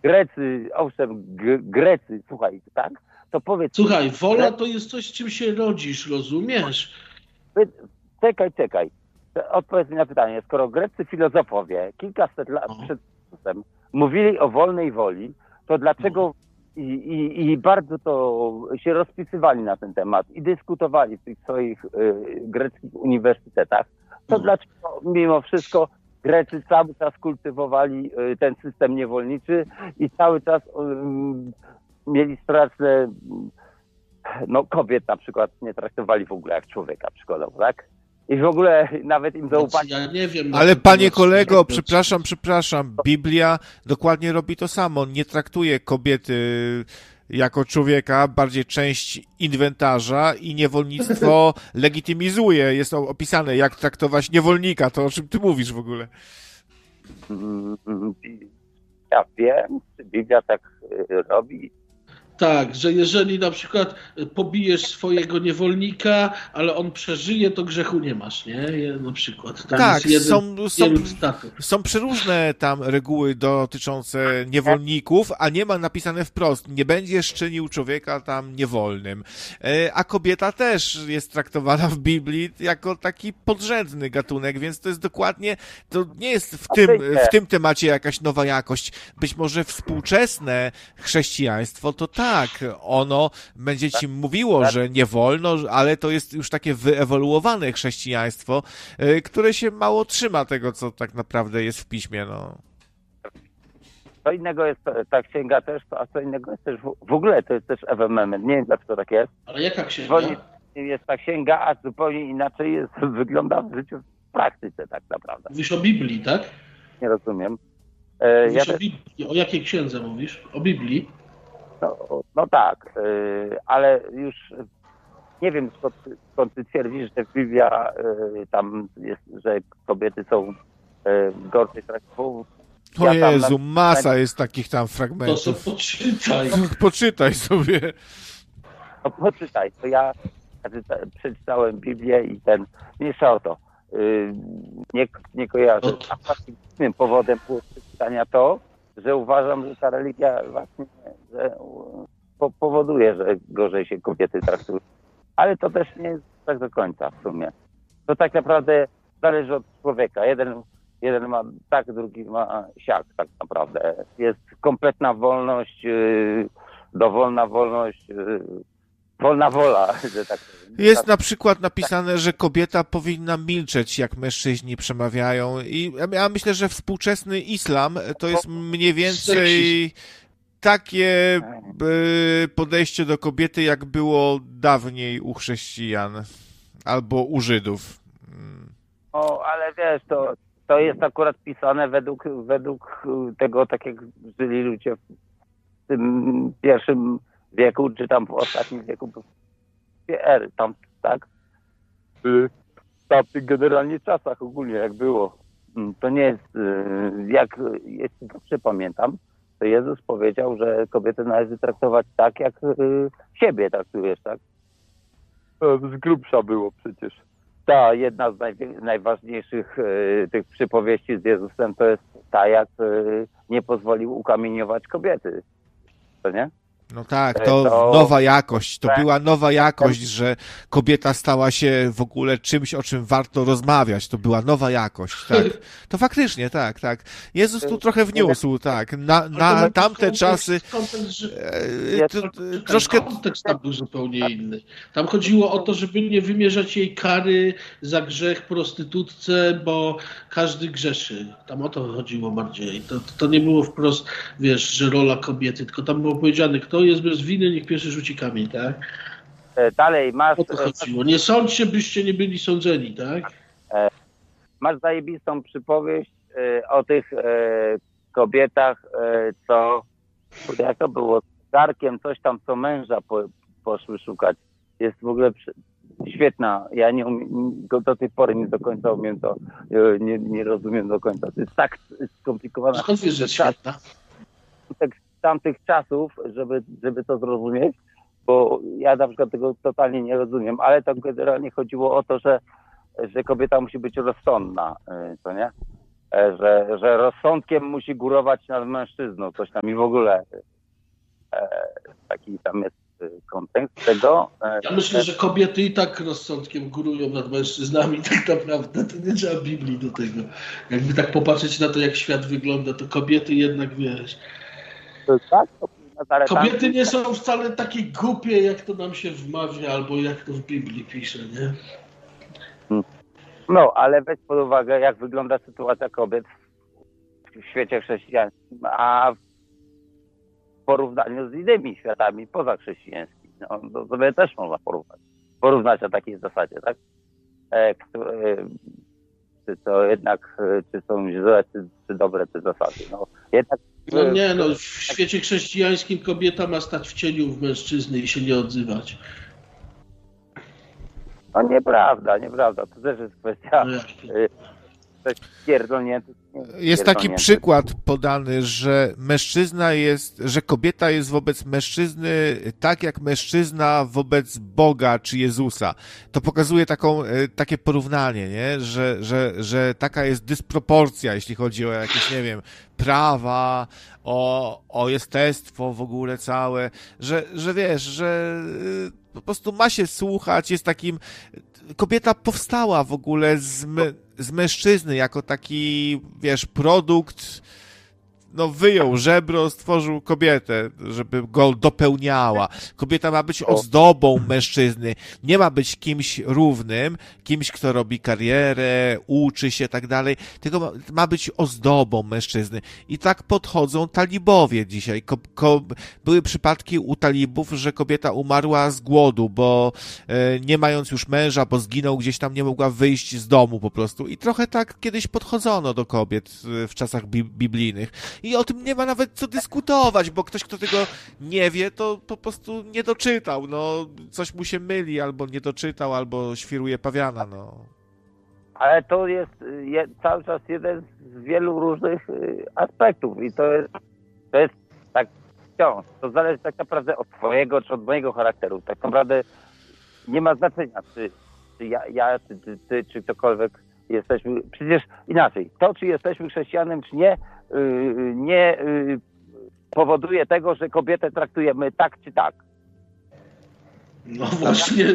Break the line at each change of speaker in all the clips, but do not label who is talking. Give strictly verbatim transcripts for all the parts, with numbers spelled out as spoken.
Grecy, owszem, g- Grecy, słuchaj, tak? To powiedz...
Słuchaj, wola to jest coś, z czym się rodzisz, rozumiesz?
Czekaj, czekaj. Odpowiedz mi na pytanie. Skoro greccy filozofowie kilkaset lat
No.
przed Chrystusem mówili o wolnej woli, to dlaczego i, i, i bardzo to się rozpisywali na ten temat i dyskutowali w tych swoich y, greckich uniwersytetach, to
No.
dlaczego mimo wszystko Grecy cały czas kultywowali y, ten system niewolniczy i cały czas y, mieli straszne, no kobiet na przykład nie traktowali w ogóle jak człowieka przykładowo, tak? I w ogóle nawet im zaufali.
Ja nie wiem.
Ale panie kolego,
temat.
przepraszam, przepraszam, Biblia dokładnie robi to samo. Nie traktuje kobiety jako człowieka, bardziej część inwentarza i niewolnictwo legitymizuje. Jest opisane, jak traktować niewolnika. To o czym ty mówisz w ogóle?
Ja wiem, czy Biblia tak robi.
Tak, że jeżeli na przykład pobijesz swojego niewolnika, ale on przeżyje, to grzechu nie masz, nie? Na przykład. Tam
Tak,
jest jeden
są, są,
statów.
są przeróżne tam reguły dotyczące niewolników, a nie ma napisane wprost, nie będziesz czynił człowieka tam niewolnym. A kobieta też jest traktowana w Biblii jako taki podrzędny gatunek, więc to jest dokładnie, to nie jest w tym, w tym temacie jakaś nowa jakość. Być może współczesne chrześcijaństwo to tak, ono będzie ci mówiło, że nie wolno, ale to jest już takie wyewoluowane chrześcijaństwo, które się mało trzyma tego, co tak naprawdę jest w piśmie. No.
Co innego jest ta księga też, a co innego jest też w ogóle, to jest też ewenement. Nie wiem, dlaczego tak jest.
Ale jaka księga?
Zupełnie jest ta księga, a zupełnie inaczej jest, wygląda w życiu w praktyce tak naprawdę.
Mówisz o Biblii, tak?
Nie rozumiem. E,
Mówisz
ja
o Biblii. O jakiej księdze mówisz? O Biblii?
No, no tak, yy, ale już nie wiem, skąd, skąd ty twierdzisz, że Biblia yy, tam jest, że kobiety są yy, w gorszej trakcie.
O Jezu, masa jest takich tam fragmentów.
To sobie poczytaj.
Poczytaj sobie.
No poczytaj, to ja czyta, przeczytałem Biblię i ten, mniejsza o to, yy, nie, nie kojarzę. A właściwym powodem było przeczytania to, że uważam, że ta religia właśnie że po, powoduje, że gorzej się kobiety traktują. Ale to też nie jest tak do końca w sumie. To tak naprawdę zależy od człowieka. Jeden, jeden ma tak, drugi ma siak tak naprawdę. Jest kompletna wolność, yy, dowolna wolność, yy, wolna wola, że tak powiem.
Jest na przykład napisane, że kobieta powinna milczeć, jak mężczyźni przemawiają. I ja myślę, że współczesny islam to jest mniej więcej takie podejście do kobiety, jak było dawniej u chrześcijan albo u Żydów.
O, ale wiesz, to, to jest akurat pisane według, według tego, tak jak żyli ludzie w tym pierwszym wieku, czy tam w ostatnim wieku, ery, tam, tak? W tamtych generalnie czasach ogólnie, jak było. To nie jest, jak, jeśli dobrze pamiętam, to Jezus powiedział, że kobiety należy traktować tak, jak siebie traktujesz, tak? Z grubsza było przecież. Ta jedna z najwie- najważniejszych y, tych przypowieści z Jezusem to jest ta, jak y, nie pozwolił ukamieniować kobiety. To nie?
No tak, to, to nowa jakość, to była nowa jakość, że kobieta stała się w ogóle czymś, o czym warto rozmawiać, to była nowa jakość, tak. To faktycznie, tak, tak. Jezus tu trochę wniósł, tak, na, na tamte czasy
to, troszkę kontekst tam był zupełnie inny. Tam chodziło o to, żeby nie wymierzać jej kary za grzech prostytutce, bo każdy grzeszy. Tam o to chodziło bardziej. To, to nie było wprost, wiesz, że rola kobiety, tylko tam było powiedziane, kto jest bez winy, niech pierwszy rzuci kamień, tak?
Dalej, masz...
O to chodziło. Nie sądźcie, byście nie byli sądzeni, tak?
Masz zajebistą przypowieść o tych kobietach, co... Jak to było? Z garkiem, coś tam, co męża po, poszły szukać. Jest w ogóle przy... świetna. Ja nie umiem, do tej pory nie do końca umiem to, nie, nie rozumiem do końca. To jest tak skomplikowana...
Skąd wiesz, że jest świetna?
Tamtych czasów, żeby, żeby to zrozumieć, bo ja na przykład tego totalnie nie rozumiem, ale tam generalnie chodziło o to, że, że kobieta musi być rozsądna, co nie? że, że rozsądkiem musi górować nad mężczyzną, coś tam i w ogóle taki tam jest kontekst tego.
Ja myślę, że kobiety i tak rozsądkiem górują nad mężczyznami, tak naprawdę. To nie trzeba Biblii do tego. Jakby tak popatrzeć na to, jak świat wygląda, to kobiety jednak, wiesz...
Tak,
kobiety nie są wcale takie głupie, jak to nam się wmawia, albo jak to w Biblii pisze, nie?
No, ale weź pod uwagę, jak wygląda sytuacja kobiet w świecie chrześcijańskim, a w porównaniu z innymi światami pozachrześcijańskimi. No, to sobie też można porównać. Porównać na takiej zasadzie, tak? E, które, czy to jednak, czy są źle, czy, czy dobre te zasady. No, jednak,
no nie, no w świecie chrześcijańskim kobieta ma stać w cieniu w mężczyzny i się nie odzywać.
No nieprawda, nieprawda. To też jest kwestia...
No
jest taki przykład podany, że mężczyzna jest, że kobieta jest wobec mężczyzny tak jak mężczyzna wobec Boga czy Jezusa. To pokazuje taką, takie porównanie, nie? Że, że, że taka jest dysproporcja, jeśli chodzi o jakieś, nie wiem, prawa, o, o jestestwo w ogóle całe, że, że wiesz, że po prostu ma się słuchać, jest takim... Kobieta powstała w ogóle z, my, z mężczyzny jako taki, wiesz, produkt, no wyjął żebro, stworzył kobietę, żeby go dopełniała. Kobieta ma być ozdobą mężczyzny, nie ma być kimś równym, kimś, kto robi karierę, uczy się, tak dalej, tylko ma, ma być ozdobą mężczyzny. I tak podchodzą talibowie dzisiaj. Ko, ko, były przypadki u talibów, że kobieta umarła z głodu, bo e, nie mając już męża, bo zginął gdzieś tam, nie mogła wyjść z domu po prostu. I trochę tak kiedyś podchodzono do kobiet w czasach bi, biblijnych. I o tym nie ma nawet co dyskutować, bo ktoś, kto tego nie wie, to po prostu nie doczytał, no, coś mu się myli, albo nie doczytał, albo świruje pawiana, no.
Ale to jest je, cały czas jeden z wielu różnych y, aspektów i to jest, to jest tak wciąż, to zależy tak naprawdę od twojego, czy od mojego charakteru. Tak naprawdę nie ma znaczenia, czy, czy ja, ja czy ty, ty, czy ktokolwiek jesteśmy, przecież inaczej, to czy jesteśmy chrześcijanem, czy nie, Yy, nie yy, powoduje tego, że kobietę traktujemy tak czy tak.
No właśnie.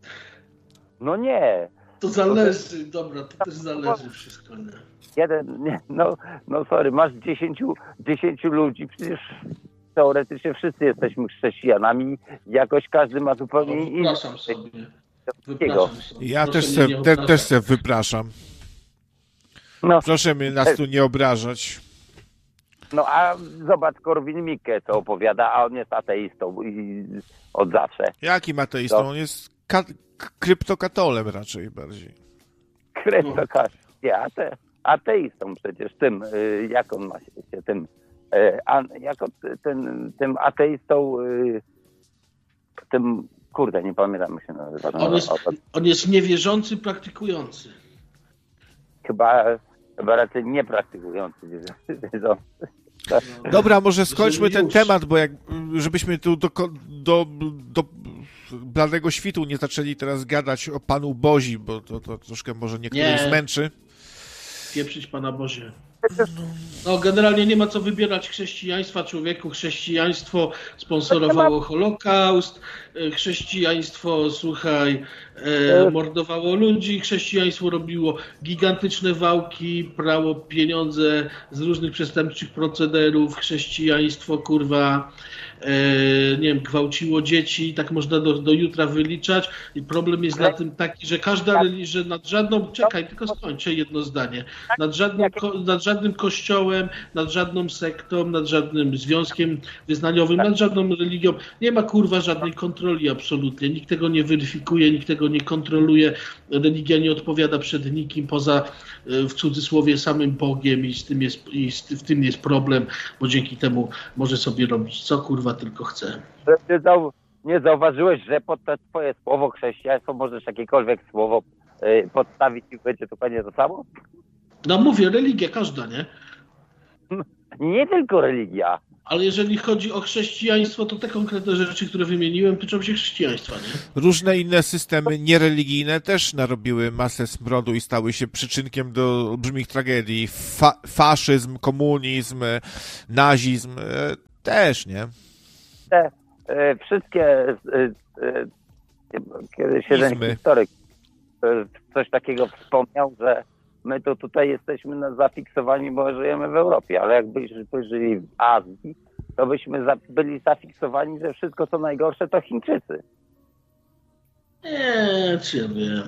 No nie.
To zależy, dobra, to też zależy wszystko. Nie?
Jeden, nie, no, no sorry, masz dziesięciu, dziesięciu ludzi, przecież teoretycznie wszyscy jesteśmy chrześcijanami, jakoś każdy ma zupełnie
no,
inny.
Wypraszam sobie. Wypraszam sobie.
Ja też se, te, też se wypraszam.
No.
Proszę mnie nas tu nie obrażać.
No a zobacz Korwin-Mikke, co opowiada, a on jest ateistą i od zawsze.
Jakim ateistą? On jest ka- kryptokatolem raczej bardziej.
Kryptokatolem. Nie, ate, ateistą przecież, tym, jak on ma się, tym, a, jako ten, tym ateistą, tym, kurde, nie pamiętam jak się nazywa.
On jest, on jest niewierzący, praktykujący.
Chyba, chyba raczej niepraktykujący.
Dobra, może skończmy ten temat, bo jak, żebyśmy tu do, do, do bladego świtu nie zaczęli teraz gadać o Panu Bozi, bo to, to troszkę może niektórych zmęczy.
Pieprzyć Pana Bozie. No generalnie nie ma co wybierać chrześcijaństwa, człowieku. Chrześcijaństwo sponsorowało Holokaust, chrześcijaństwo, słuchaj, e, mordowało ludzi, chrześcijaństwo robiło gigantyczne wałki, brało pieniądze z różnych przestępczych procederów, chrześcijaństwo, kurwa, e, nie wiem, gwałciło dzieci, tak można do, do jutra wyliczać. I problem jest na tym taki, że każda religia, nad żadną, czekaj, tylko skończę jedno zdanie, nad żadną, nad żadnym kościołem, nad żadną sektą, nad żadnym związkiem wyznaniowym, nad żadną religią nie ma, kurwa, żadnej kontroli absolutnie. Nikt tego nie weryfikuje, nikt tego nie kontroluje. Religia nie odpowiada przed nikim poza, w cudzysłowie, samym Bogiem i, z tym jest, i z, w tym jest problem, bo dzięki temu może sobie robić co, kurwa, tylko chce.
Nie, zau nie zauważyłeś, że pod to twoje słowo chrześcijaństwo możesz jakiekolwiek słowo y, podstawić i będzie dokładnie to samo?
No mówię, religia każda, nie?
Nie tylko religia.
Ale jeżeli chodzi o chrześcijaństwo, to te konkretne rzeczy, które wymieniłem, tyczą się chrześcijaństwa, nie?
Różne inne systemy niereligijne też narobiły masę smrodu i stały się przyczynkiem do olbrzymich tragedii. Fa- faszyzm, komunizm, nazizm też, nie?
Te e, wszystkie, e, e, kiedyś jeden
Izmy.
historyk e, coś takiego wspomniał, że my to tutaj jesteśmy na- zafiksowani, bo żyjemy w Europie, ale jakbyśmy żyli w Azji, to byśmy za, byli zafiksowani, że wszystko co najgorsze to Chińczycy.
Nie, czy ja wiem.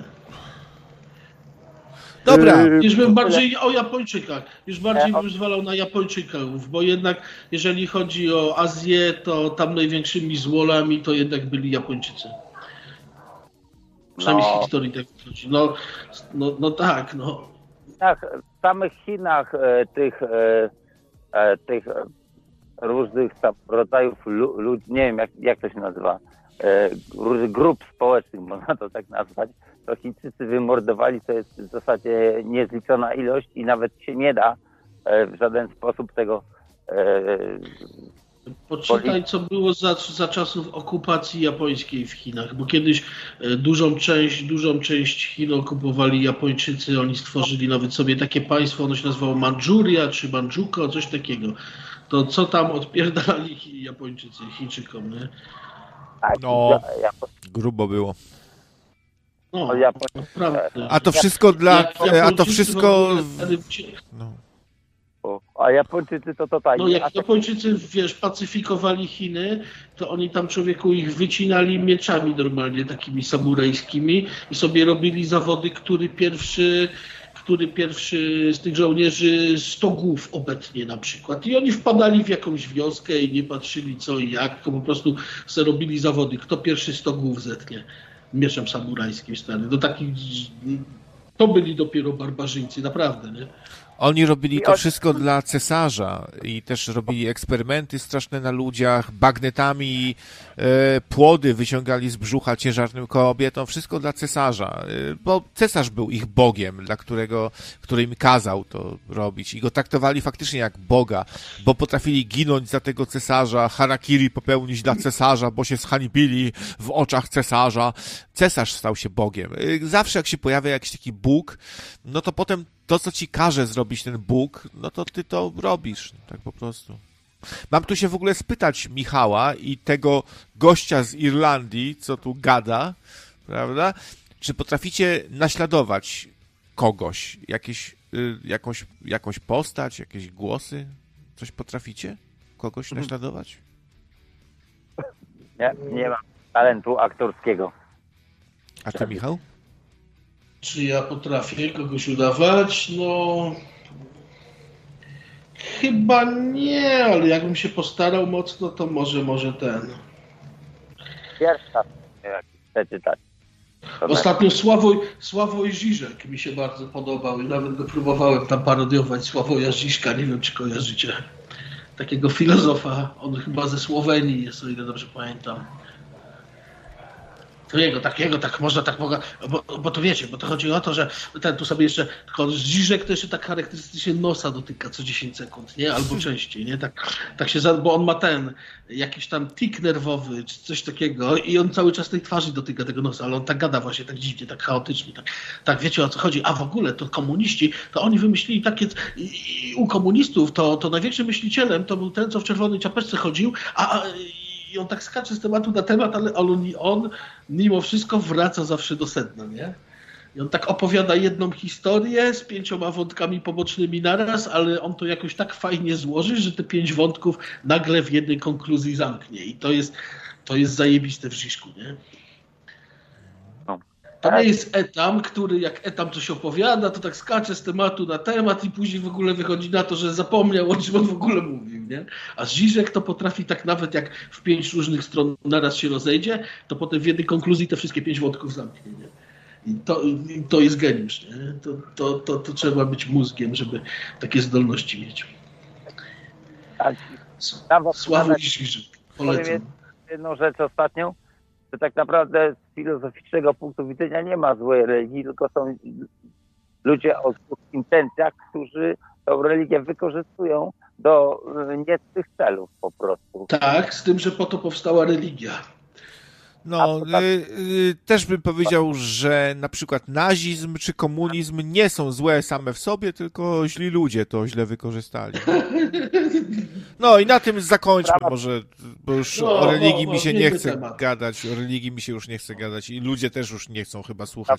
Dobra.
Już bym bardziej o Japończykach, już bardziej bym zwalał na Japończyków, bo jednak jeżeli chodzi o Azję, to tam największymi złolami to jednak byli Japończycy. Przynajmniej
No.
z historii tak wychodzi. No, no, no tak, no.
Chinach, w samych Chinach e, tych, e, e, tych e, różnych tam rodzajów lu, ludzi, nie wiem jak, jak to się nazywa, e, różnych grup społecznych, można to tak nazwać, to Chińczycy wymordowali, to jest w zasadzie niezliczona ilość i nawet się nie da e, w żaden sposób tego e,
Poczytaj, co było za, za czasów okupacji japońskiej w Chinach, bo kiedyś e, dużą część, dużą część Chin okupowali Japończycy, oni stworzyli nawet sobie takie państwo, ono się nazywało Mandżuria czy Mandżuko, coś takiego. To co tam odpierdali Chi- Japończycy Chińczykom, nie?
tak,
No.
ja, ja,
Grubo było.
No,
O, Japoń-
naprawdę.
A to wszystko dla...
Jak
A to
Japończycy
wszystko...
w ogóle wtedy się-
No.
a Japończycy to totalnie.
No jak
a tak-
Japończycy, wiesz, pacyfikowali Chiny, to oni tam człowieku ich wycinali mieczami normalnie, takimi samurajskimi i sobie robili zawody, który pierwszy, który pierwszy z tych żołnierzy sto głów obetnie na przykład. I oni wpadali w jakąś wioskę i nie patrzyli co i jak, tylko po prostu sobie robili zawody, kto pierwszy sto głów zetnie mieczem samurajskim stary. Do takich, to byli dopiero barbarzyńcy, naprawdę, nie?
Oni robili
I
to
oni-
wszystko dla cesarza i też robili eksperymenty straszne na ludziach, bagnetami e, płody wyciągali z brzucha ciężarnym kobietom, wszystko dla cesarza, e, bo cesarz był ich bogiem, dla którego, który im kazał to robić i go traktowali faktycznie jak Boga, bo potrafili ginąć za tego cesarza, harakiri popełnić dla cesarza, bo się zhańbili w oczach cesarza. Cesarz stał się Bogiem. E, Zawsze jak się pojawia jakiś taki Bóg, no to potem to, co ci każe zrobić ten Bóg, no to ty to robisz, tak po prostu. Mam tu się w ogóle spytać Michała i tego gościa z Irlandii, co tu gada, prawda? Czy potraficie naśladować kogoś, jakieś, y, jakąś, jakąś postać, jakieś głosy? Coś potraficie? Kogoś naśladować?
Nie, nie mam talentu aktorskiego.
A ty, Michał?
Czy ja potrafię kogoś udawać? No... Chyba nie, ale jakbym się postarał mocno, to może, może ten.
Pierwsza, jak chcecie tak. To
Ostatnio Sławoj, Sławoj Žižek mi się bardzo podobał i nawet go próbowałem tam parodiować, Sławoja Žižka, nie wiem czy kojarzycie. Takiego filozofa, on chyba ze Słowenii jest, o ile dobrze pamiętam. To jego, takiego, tak można tak mogę, bo, bo to wiecie, bo to chodzi o to, że ten tu sobie jeszcze, tylko Žižek to jeszcze tak charakterystycznie nosa dotyka co dziesięć sekund, nie? Albo częściej, nie? Tak, tak się, za, bo on ma ten, jakiś tam tik nerwowy, czy coś takiego i on cały czas tej twarzy dotyka tego nosa, ale on tak gada właśnie, tak dziwnie, tak chaotycznie, tak, tak wiecie o co chodzi. A w ogóle to komuniści, to oni wymyślili takie, i, i u komunistów to, to największym myślicielem to był ten, co w czerwonej czapeczce chodził, a, a i on tak skacze z tematu na temat, ale on, on mimo wszystko wraca zawsze do sedna, nie? I on tak opowiada jedną historię z pięcioma wątkami pobocznymi naraz, ale on to jakoś tak fajnie złoży, że te pięć wątków nagle w jednej konkluzji zamknie. I to jest, to jest zajebiste w Žižku, nie? To nie jest Etam, który jak Etam coś opowiada, to tak skacze z tematu na temat i później w ogóle wychodzi na to, że zapomniał, o czym on w ogóle mówił, nie? A Žižek to potrafi tak nawet jak w pięć różnych stron naraz się rozejdzie, to potem w jednej konkluzji te wszystkie pięć wątków zamknie, nie? I to, i to jest geniusz, nie? To, to, to, to trzeba być mózgiem, żeby takie zdolności mieć.
Tak.
Sławoj Žižek, polecam.
Powiem jedną rzecz ostatnią, że tak naprawdę z filozoficznego punktu widzenia nie ma złej religii, tylko są ludzie o złych intencjach, którzy tą religię wykorzystują do nie z tych celów po prostu.
Tak, z tym, że po to powstała religia.
No, y, y, też bym powiedział, że na przykład nazizm czy komunizm nie są złe same w sobie, tylko źli ludzie to źle wykorzystali. No i na tym zakończmy może, bo już
no,
o religii
no,
mi się
no,
nie chce
temat.
gadać, o religii mi się już nie chce gadać i ludzie też już nie chcą chyba słuchać.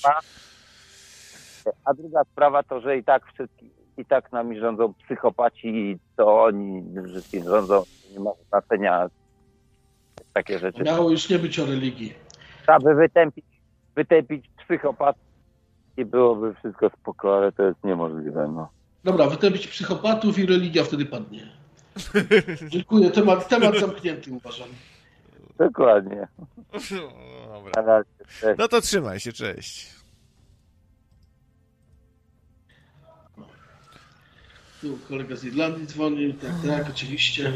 A druga sprawa to, że i tak wszystkim, i tak nami rządzą psychopaci i to oni wszystkim rządzą, nie ma znaczenia takie rzeczy.
Miało już nie być o religii.
Trzeba by wytępić, wytępić psychopat i byłoby wszystko spoko, ale to jest niemożliwe. No.
Dobra, wytępić psychopatów i religia wtedy padnie. Dziękuję, temat, temat zamknięty uważam.
Dokładnie.
No, dobra. No to trzymaj się, cześć.
Tu kolega z Irlandii dzwonił, tak, tak, oczywiście.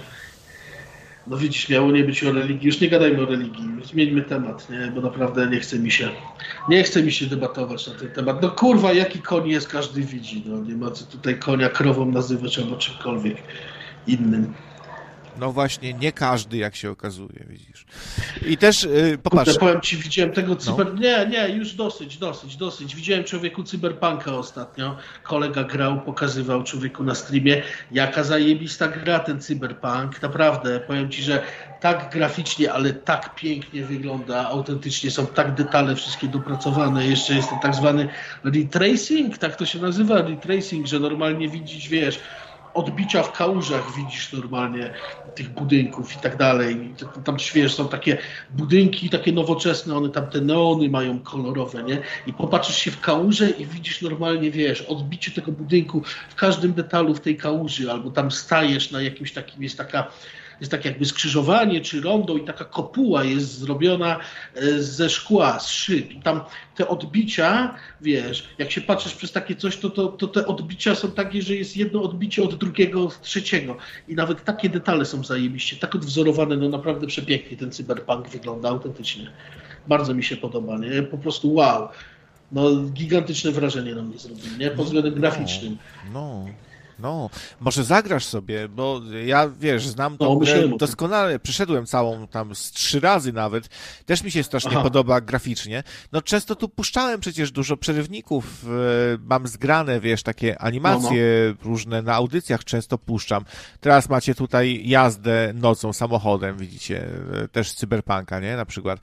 No widzisz, miało nie być o religii. Już nie gadajmy o religii, zmieńmy temat, nie? Bo naprawdę nie chce mi się, nie chce mi się debatować na ten temat. No kurwa, jaki koń jest, każdy widzi. No nie ma co tutaj konia krową nazywać albo czymkolwiek innym.
No właśnie, nie każdy, jak się okazuje, widzisz. I też, yy, popatrz...
Kurde, powiem ci, widziałem tego cyber... No. Nie, nie, już dosyć, dosyć, dosyć. Widziałem człowieku cyberpunka ostatnio. Kolega grał, pokazywał człowieku na streamie, jaka zajebista gra ten cyberpunk. Naprawdę, powiem ci, że tak graficznie, ale tak pięknie wygląda. Autentycznie są tak detale wszystkie dopracowane. Jeszcze jest ten tak zwany retracing, tak to się nazywa, retracing, że normalnie widzisz, wiesz... odbicia w kałużach widzisz normalnie tych budynków i tak dalej. Tam wiesz, są takie budynki takie nowoczesne, one tam te neony mają kolorowe, nie? I popatrzysz się w kałużę i widzisz normalnie, wiesz, odbicie tego budynku w każdym detalu w tej kałuży, albo tam stajesz na jakimś takim, jest taka jest tak jakby skrzyżowanie czy rondo i taka kopuła jest zrobiona ze szkła, z szyb. I tam te odbicia, wiesz, jak się patrzysz przez takie coś, to, to, to te odbicia są takie, że jest jedno odbicie od drugiego, od trzeciego. I nawet takie detale są zajebiście, tak odwzorowane, no naprawdę przepięknie ten cyberpunk wygląda autentycznie. Bardzo mi się podoba, nie? Po prostu wow. No gigantyczne wrażenie na mnie zrobił, nie? Pod względem graficznym.
No. No, może zagrasz sobie, bo ja, wiesz, znam tą
no,
grę doskonale, przeszedłem całą tam z trzy razy nawet, też mi się strasznie Aha. podoba graficznie. No często tu puszczałem przecież dużo przerywników, mam zgrane, wiesz, takie animacje no, no. różne na audycjach często puszczam. Teraz macie tutaj jazdę nocą samochodem, widzicie, też z Cyberpunka, nie, na przykład.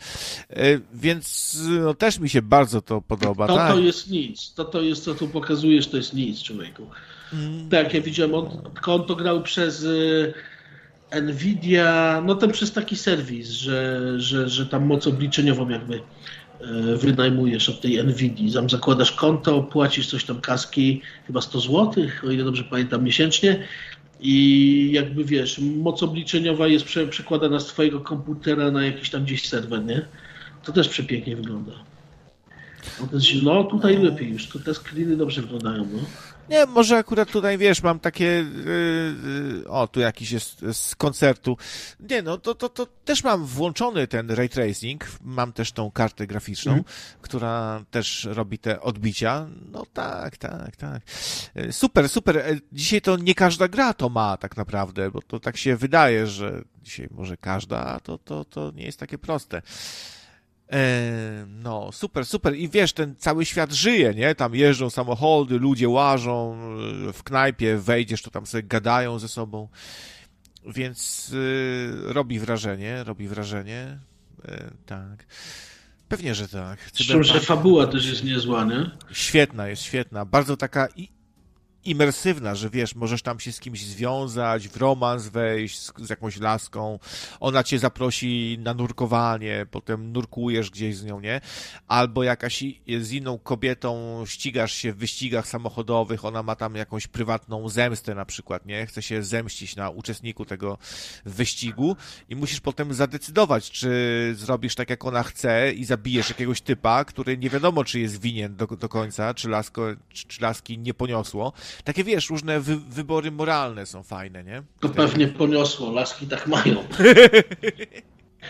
Więc no, też mi się bardzo to podoba.
To,
tak?
to jest nic, to, to jest, co tu pokazujesz, to jest nic, człowieku. Mm. Tak, ja widziałem, on, on to grał przez y, Nvidia, no ten przez taki serwis, że, że, że tam moc obliczeniową jakby y, wynajmujesz od tej Nvidii. Tam zakładasz konto, płacisz coś tam kaski, chyba sto złotych, o ile dobrze pamiętam, miesięcznie i jakby wiesz, moc obliczeniowa jest prze, przekładana z twojego komputera na jakiś tam gdzieś serwer, nie? To też przepięknie wygląda. No tutaj lepiej już, to te screeny dobrze wyglądają, no.
Nie, może akurat tutaj, wiesz, mam takie, yy, o, tu jakiś jest z koncertu. Nie, no, to, to, to też mam włączony ten ray tracing, mam też tą kartę graficzną, mm. która też robi te odbicia. No tak, tak, tak. Super, super. Dzisiaj to nie każda gra to ma tak naprawdę, bo to tak się wydaje, że dzisiaj może każda, a to, to, to nie jest takie proste. No, super, super. I wiesz, ten cały świat żyje, nie? Tam jeżdżą samochody, ludzie łażą, w knajpie wejdziesz, to tam sobie gadają ze sobą. Więc yy, robi wrażenie, robi wrażenie. Yy, tak. Pewnie, że tak.
Zresztą, że fabuła też jest niezła, nie?
Świetna jest, świetna. Bardzo taka i imersywna, że wiesz, możesz tam się z kimś związać, w romans wejść z, z jakąś laską, ona cię zaprosi na nurkowanie, potem nurkujesz gdzieś z nią, nie? Albo jakaś z inną kobietą ścigasz się w wyścigach samochodowych, ona ma tam jakąś prywatną zemstę na przykład, nie? Chce się zemścić na uczestniku tego wyścigu i musisz potem zadecydować, czy zrobisz tak, jak ona chce i zabijesz jakiegoś typa, który nie wiadomo, czy jest winien do, do końca, czy, lasko, czy, czy laski nie poniosło. Takie, wiesz, różne wy, wybory moralne są fajne, nie?
To pewnie poniosło, laski tak mają.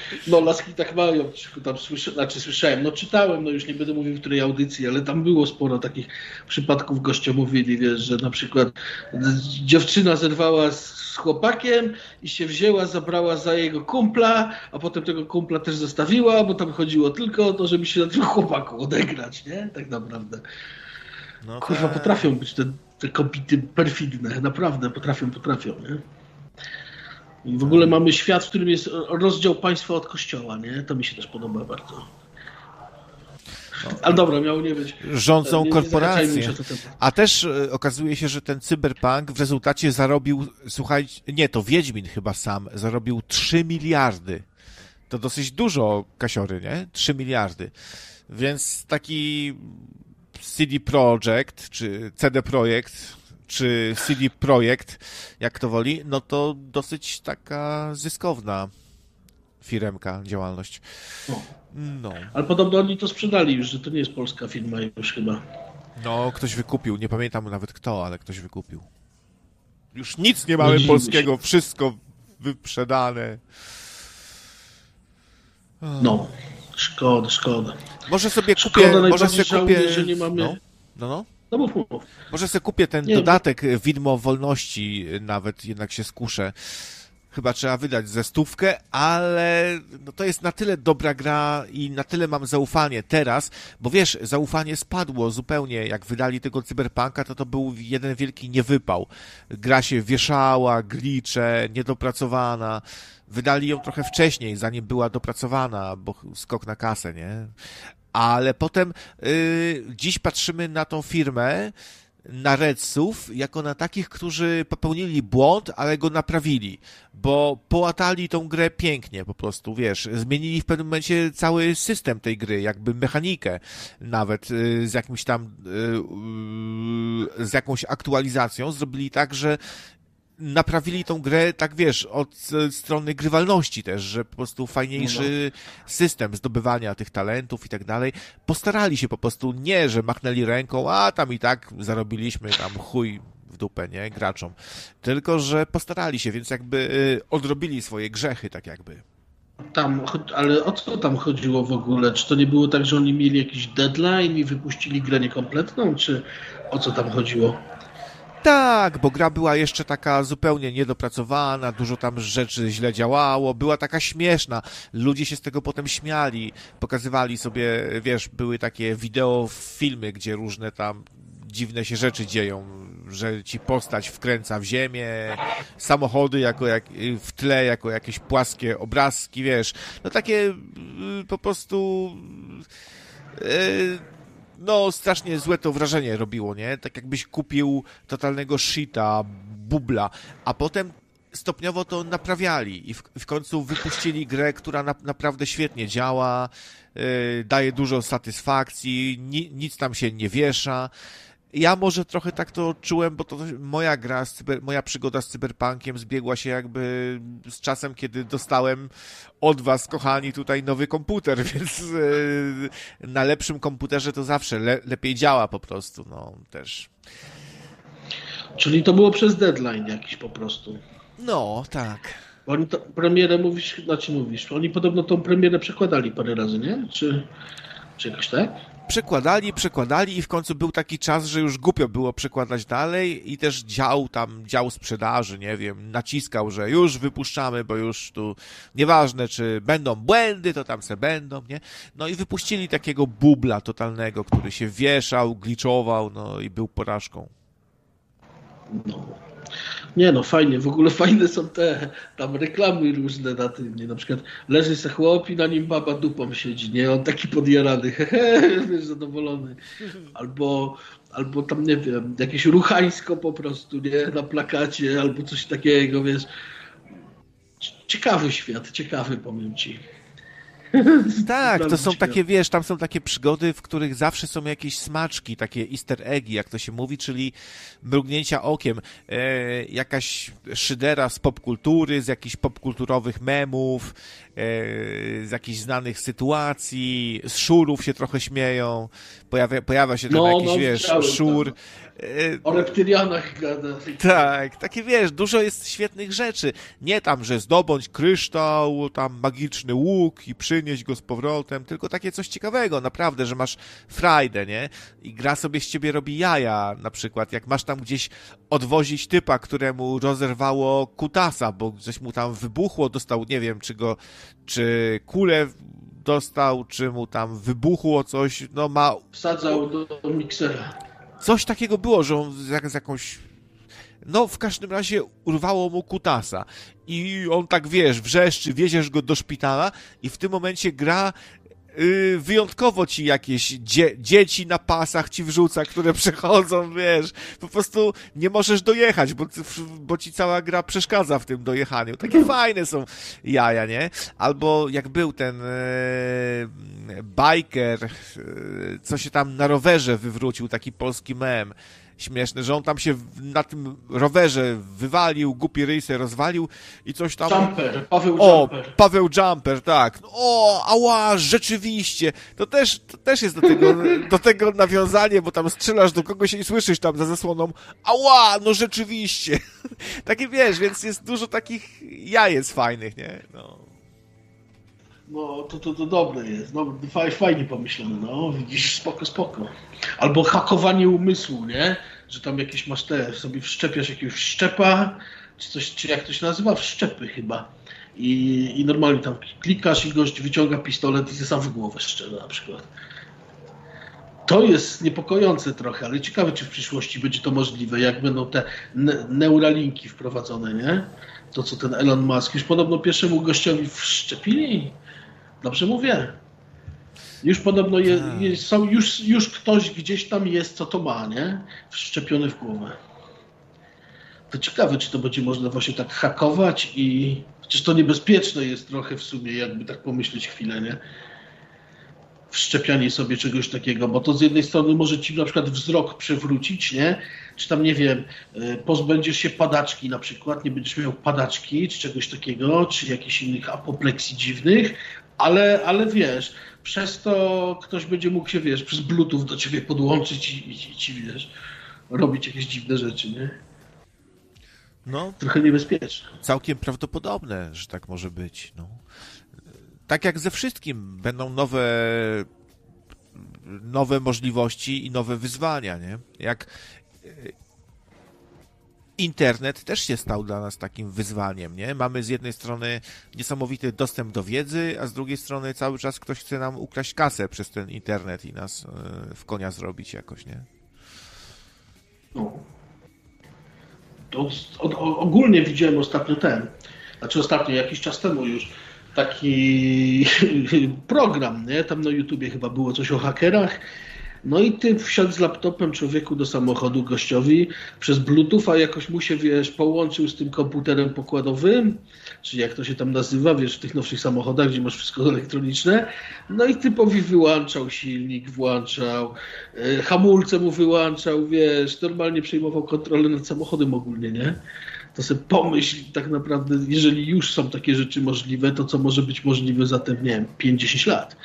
No laski tak mają, tam słyszę, znaczy słyszałem, no czytałem, no już nie będę mówił w której audycji, ale tam było sporo takich przypadków, goście mówili, wiesz, że na przykład dziewczyna zerwała z chłopakiem i się wzięła, zabrała za jego kumpla, a potem tego kumpla też zostawiła, bo tam chodziło tylko o to, żeby się na tym chłopaku odegrać, nie? Tak naprawdę. No kurwa, tak. Potrafią być te, te kobiety perfidne, naprawdę potrafią, potrafią, nie? I w ogóle mamy świat, w którym jest rozdział państwa od kościoła, nie? To mi się też podoba bardzo. Ale dobra, miało nie być.
Rządzą
nie, nie
korporacje. A też okazuje się, że ten cyberpunk w rezultacie zarobił, słuchaj, nie, to Wiedźmin chyba sam, zarobił trzy miliardy. To dosyć dużo kasiory, nie? trzy miliardy. Więc taki C D Projekt, czy C D Projekt, czy C D Projekt, jak to woli, no to dosyć taka zyskowna firemka, działalność.
No. No. Ale podobno oni to sprzedali już, że to nie jest polska firma już chyba.
No, ktoś wykupił, nie pamiętam nawet kto, ale ktoś wykupił. Już nic nie mamy no, polskiego, się. Wszystko wyprzedane.
No, szkoda, szkoda.
Może sobie kupię,
szkoda,
może sobie
żałuję,
kupię...
że nie mamy...
No, no, no.
No mów, mów.
Może sobie kupię ten nie, dodatek bo... Widmo Wolności, nawet jednak się skuszę. Chyba trzeba wydać ze stówkę, ale no to jest na tyle dobra gra i na tyle mam zaufanie teraz, bo wiesz, zaufanie spadło zupełnie, jak wydali tego Cyberpunka, to to był jeden wielki niewypał. Gra się wieszała, glicze, niedopracowana. Wydali ją trochę wcześniej, zanim była dopracowana, bo skok na kasę, nie? Ale potem yy, dziś patrzymy na tą firmę, na Redsów, jako na takich, którzy popełnili błąd, ale go naprawili, bo połatali tą grę pięknie po prostu, wiesz, zmienili w pewnym momencie cały system tej gry, jakby mechanikę nawet z jakimś tam, z jakąś aktualizacją, zrobili tak, że naprawili tą grę, tak wiesz, od strony grywalności też, że po prostu fajniejszy system zdobywania tych talentów i tak dalej. Postarali się po prostu, nie, że machnęli ręką, a tam i tak zarobiliśmy tam chuj w dupę, nie, graczom. Tylko, że postarali się, więc jakby odrobili swoje grzechy, tak jakby.
Tam, ale o co tam chodziło w ogóle? Czy to nie było tak, że oni mieli jakiś deadline i wypuścili grę niekompletną, czy o co tam chodziło?
Tak, bo gra była jeszcze taka zupełnie niedopracowana, dużo tam rzeczy źle działało, była taka śmieszna, ludzie się z tego potem śmiali, pokazywali sobie, wiesz, były takie wideo, filmy, gdzie różne tam dziwne się rzeczy dzieją, że ci postać wkręca w ziemię, samochody jako jak, w tle jako jakieś płaskie obrazki, wiesz, no takie po prostu... Yy, no, strasznie złe to wrażenie robiło, nie? Tak jakbyś kupił totalnego shita, bubla, a potem stopniowo to naprawiali i w, w końcu wypuścili grę, która na, naprawdę świetnie działa, yy, daje dużo satysfakcji, ni, nic tam się nie wiesza. Ja może trochę tak to czułem, bo to moja gra, z cyber, moja przygoda z Cyberpunkiem zbiegła się jakby z czasem, kiedy dostałem od was, kochani, tutaj nowy komputer, więc yy, na lepszym komputerze to zawsze le, lepiej działa po prostu, no też.
Czyli to było przez deadline jakiś po prostu.
No, tak.
Oni to premierę mówisz, znaczy mówisz, oni podobno tą premierę przekładali parę razy, nie? Czy, czy jakoś tak?
Przekładali, przekładali i w końcu był taki czas, że już głupio było przekładać dalej i też dział tam, dział sprzedaży, nie wiem, naciskał, że już wypuszczamy, bo już tu nieważne, czy będą błędy, to tam se będą, nie? No i wypuścili takiego bubla totalnego, który się wieszał, gliczował, no i był porażką.
No. Nie no, fajnie, w ogóle fajne są te tam reklamy różne na tym, nie? Na przykład leży se chłop i na nim baba dupą siedzi, nie? On taki podjarany, hehe, wiesz, zadowolony. Albo, albo tam, nie wiem, jakieś ruchańsko po prostu, nie? Na plakacie, albo coś takiego, wiesz. Ciekawy świat, ciekawy, powiem ci.
Tak, to są takie, wiesz, tam są takie przygody, w których zawsze są jakieś smaczki, takie easter eggi, jak to się mówi, czyli mrugnięcia okiem. E, jakaś szydera z popkultury, z jakichś popkulturowych memów, e, z jakichś znanych sytuacji, z szurów się trochę śmieją, pojawia, pojawia się tam
no,
jakiś,
no,
wiesz, szur.
E, o reptylianach gada.
Tak, takie, wiesz, dużo jest świetnych rzeczy. Nie tam, że zdobądź kryształ, tam magiczny łuk i przynieść go z powrotem, tylko takie coś ciekawego, naprawdę, że masz frajdę, nie? I gra sobie z ciebie robi jaja, na przykład, jak masz tam gdzieś odwozić typa, któremu rozerwało kutasa, bo coś mu tam wybuchło, dostał, nie wiem, czy go, czy kulę dostał, czy mu tam wybuchło coś, no ma...
Wsadzał do, do miksera.
Coś takiego było, że on z, z jakąś... No, w każdym razie urwało mu kutasa i on tak, wiesz, wrzeszczy, wieziesz go do szpitala i w tym momencie gra yy, wyjątkowo ci jakieś dzie- dzieci na pasach ci wrzuca, które przechodzą, wiesz, po prostu nie możesz dojechać, bo, bo ci cała gra przeszkadza w tym dojechaniu. Takie fajne są jaja, nie? Albo jak był ten yy, biker, yy, co się tam na rowerze wywrócił, taki polski mem, śmieszne, że on tam się na tym rowerze wywalił, głupi ryj se rozwalił i coś tam...
Jumper, Paweł
o,
Jumper.
Paweł Jumper, tak. O, ała, rzeczywiście. To też, to też jest do tego, do tego nawiązanie, bo tam strzelasz do kogoś i słyszysz tam za zasłoną ała, no rzeczywiście. Takie, wiesz, więc jest dużo takich jajec fajnych, nie? No.
No, to, to, to dobre jest. No, fajnie pomyślane, no. Widzisz, spoko, spoko. Albo hakowanie umysłu, nie? Że tam jakieś masz te, sobie wszczepiasz jakiegoś wszczepa, czy coś, czy jak to się nazywa? Wszczepy chyba. I, i normalnie tam klikasz i gość wyciąga pistolet i się sam w głowę strzela na przykład. To jest niepokojące trochę, ale ciekawe, czy w przyszłości będzie to możliwe, jak będą te ne- neuralinki wprowadzone, nie? To, co ten Elon Musk już podobno pierwszemu gościowi wszczepili. Dobrze mówię. Już podobno je, je, są, już, już ktoś gdzieś tam jest, co to ma, nie? Wszczepiony w głowę. To ciekawe, czy to będzie można właśnie tak hakować i... Chociaż to niebezpieczne jest trochę w sumie, jakby tak pomyśleć chwilę, nie? Wszczepianie sobie czegoś takiego, bo to z jednej strony może ci na przykład wzrok przewrócić, nie? Czy tam, nie wiem, pozbędziesz się padaczki na przykład, nie będziesz miał padaczki, czy czegoś takiego, czy jakichś innych apopleksji dziwnych, ale, ale wiesz, przez to ktoś będzie mógł się, wiesz, przez Bluetooth do ciebie podłączyć i, i ci, wiesz, robić jakieś dziwne rzeczy, nie?
No,
trochę niebezpieczne.
Całkiem prawdopodobne, że tak może być, no. Tak jak ze wszystkim, będą nowe nowe możliwości i nowe wyzwania, nie? Jak internet też się stał dla nas takim wyzwaniem, nie? Mamy z jednej strony niesamowity dostęp do wiedzy, a z drugiej strony cały czas ktoś chce nam ukraść kasę przez ten internet i nas w konia zrobić jakoś, nie?
No. To, o, ogólnie widziałem ostatnio ten, znaczy ostatnio, jakiś czas temu już, taki program, nie? Tam na YouTubie chyba było coś o hakerach. No i ty wsiadł z laptopem człowieku do samochodu gościowi przez Bluetooth, a jakoś mu się, wiesz, połączył z tym komputerem pokładowym, czy jak to się tam nazywa, wiesz, w tych nowszych samochodach, gdzie masz wszystko elektroniczne. No i typowi wyłączał silnik, włączał, yy, hamulce mu wyłączał, wiesz, normalnie przejmował kontrolę nad samochodem ogólnie, nie? To sobie pomyśl tak naprawdę, jeżeli już są takie rzeczy możliwe, to co może być możliwe za te, nie wiem, pięć dziesięć lat.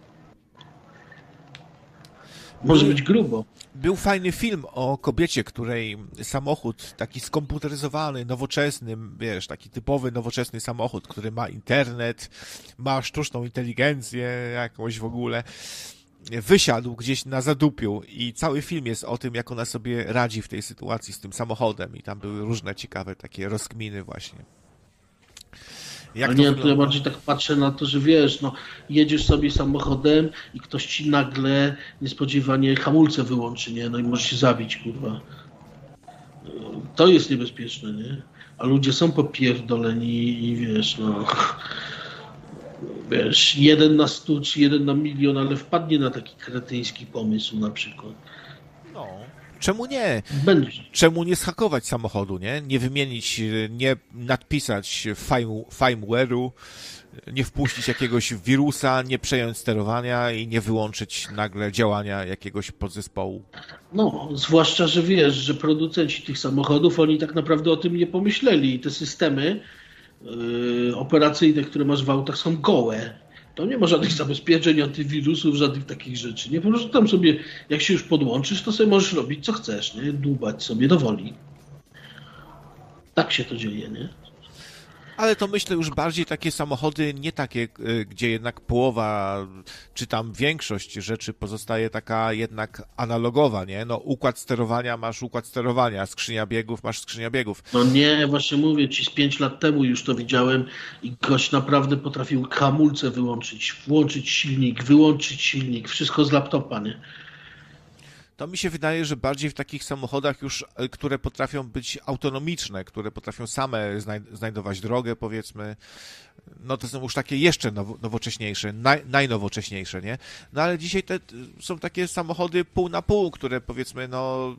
Może być grubo.
Był fajny film o kobiecie, której samochód taki skomputeryzowany, nowoczesny, wiesz, taki typowy nowoczesny samochód, który ma internet, ma sztuczną inteligencję jakąś w ogóle, wysiadł gdzieś na zadupiu i cały film jest o tym, jak ona sobie radzi w tej sytuacji z tym samochodem i tam były różne ciekawe takie rozkminy właśnie.
Jak nie, to ja bardziej tak patrzę na to, że wiesz, no jedziesz sobie samochodem i ktoś ci nagle niespodziewanie hamulce wyłączy, nie? No i możesz się zabić, kurwa. To jest niebezpieczne, nie? A ludzie są popierdoleni i wiesz, no... Wiesz, jeden na stu czy jeden na milion, ale wpadnie na taki kretyński pomysł na przykład.
No. Czemu nie?
Będzie.
Czemu nie zhakować samochodu, nie? Nie wymienić, nie nadpisać firm, firmware'u, nie wpuścić jakiegoś wirusa, nie przejąć sterowania i nie wyłączyć nagle działania jakiegoś podzespołu.
No, zwłaszcza, że wiesz, że producenci tych samochodów, oni tak naprawdę o tym nie pomyśleli i te systemy yy, operacyjne, które masz w autach, są gołe. To nie ma żadnych zabezpieczeń, antywirusów, żadnych takich rzeczy. Nie, po prostu tam sobie, jak się już podłączysz, to sobie możesz robić co chcesz, nie? Dłubać sobie do woli. Tak się to dzieje, nie?
Ale to myślę już bardziej takie samochody, nie takie, gdzie jednak połowa, czy tam większość rzeczy pozostaje taka jednak analogowa, nie? No układ sterowania masz układ sterowania, skrzynia biegów masz skrzynia biegów.
No nie, właśnie mówię ci, z pięć lat temu już to widziałem i gość naprawdę potrafił hamulce wyłączyć, włączyć silnik, wyłączyć silnik, wszystko z laptopa, nie?
To mi się wydaje, że bardziej w takich samochodach już, które potrafią być autonomiczne, które potrafią same znajdować drogę, powiedzmy, no to są już takie jeszcze nowocześniejsze, naj, najnowocześniejsze, nie? No ale dzisiaj te są takie samochody pół na pół, które powiedzmy, no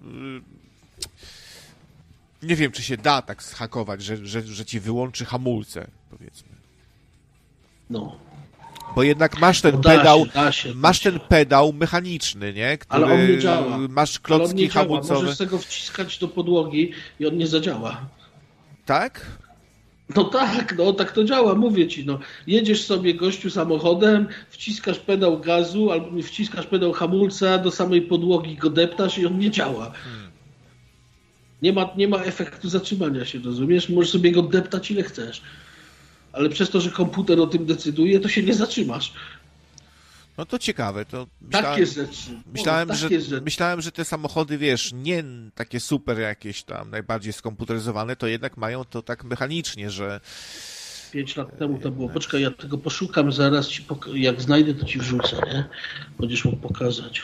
nie wiem, czy się da tak zhakować, że, że, że ci wyłączy hamulce, powiedzmy.
No.
Bo jednak masz ten
no da
pedał,
się, da się,
masz
da
ten pedał mechaniczny, nie? Który
ale on nie działa.
Masz klocki
nie
hamulcowe.
Możesz tego wciskać do podłogi i on nie zadziała.
Tak?
No tak, no tak to działa, mówię ci, no. Jedziesz sobie, gościu, samochodem, wciskasz pedał gazu albo wciskasz pedał hamulca, do samej podłogi go deptasz i on nie działa. Hmm. Nie ma, nie ma efektu zatrzymania się, rozumiesz? Możesz sobie go deptać ile chcesz. Ale przez to, że komputer o tym decyduje, to się nie zatrzymasz.
No to ciekawe. To myślałem,
takie rzeczy.
Myślałem,
o,
że,
takie rzeczy.
myślałem, że te samochody, wiesz, nie takie super jakieś tam, najbardziej skomputeryzowane, to jednak mają to tak mechanicznie, że...
Pięć lat temu to było. Poczekaj, ja tego poszukam, zaraz ci pok- jak znajdę, to ci wrzucę, nie? Będziesz mógł pokazać.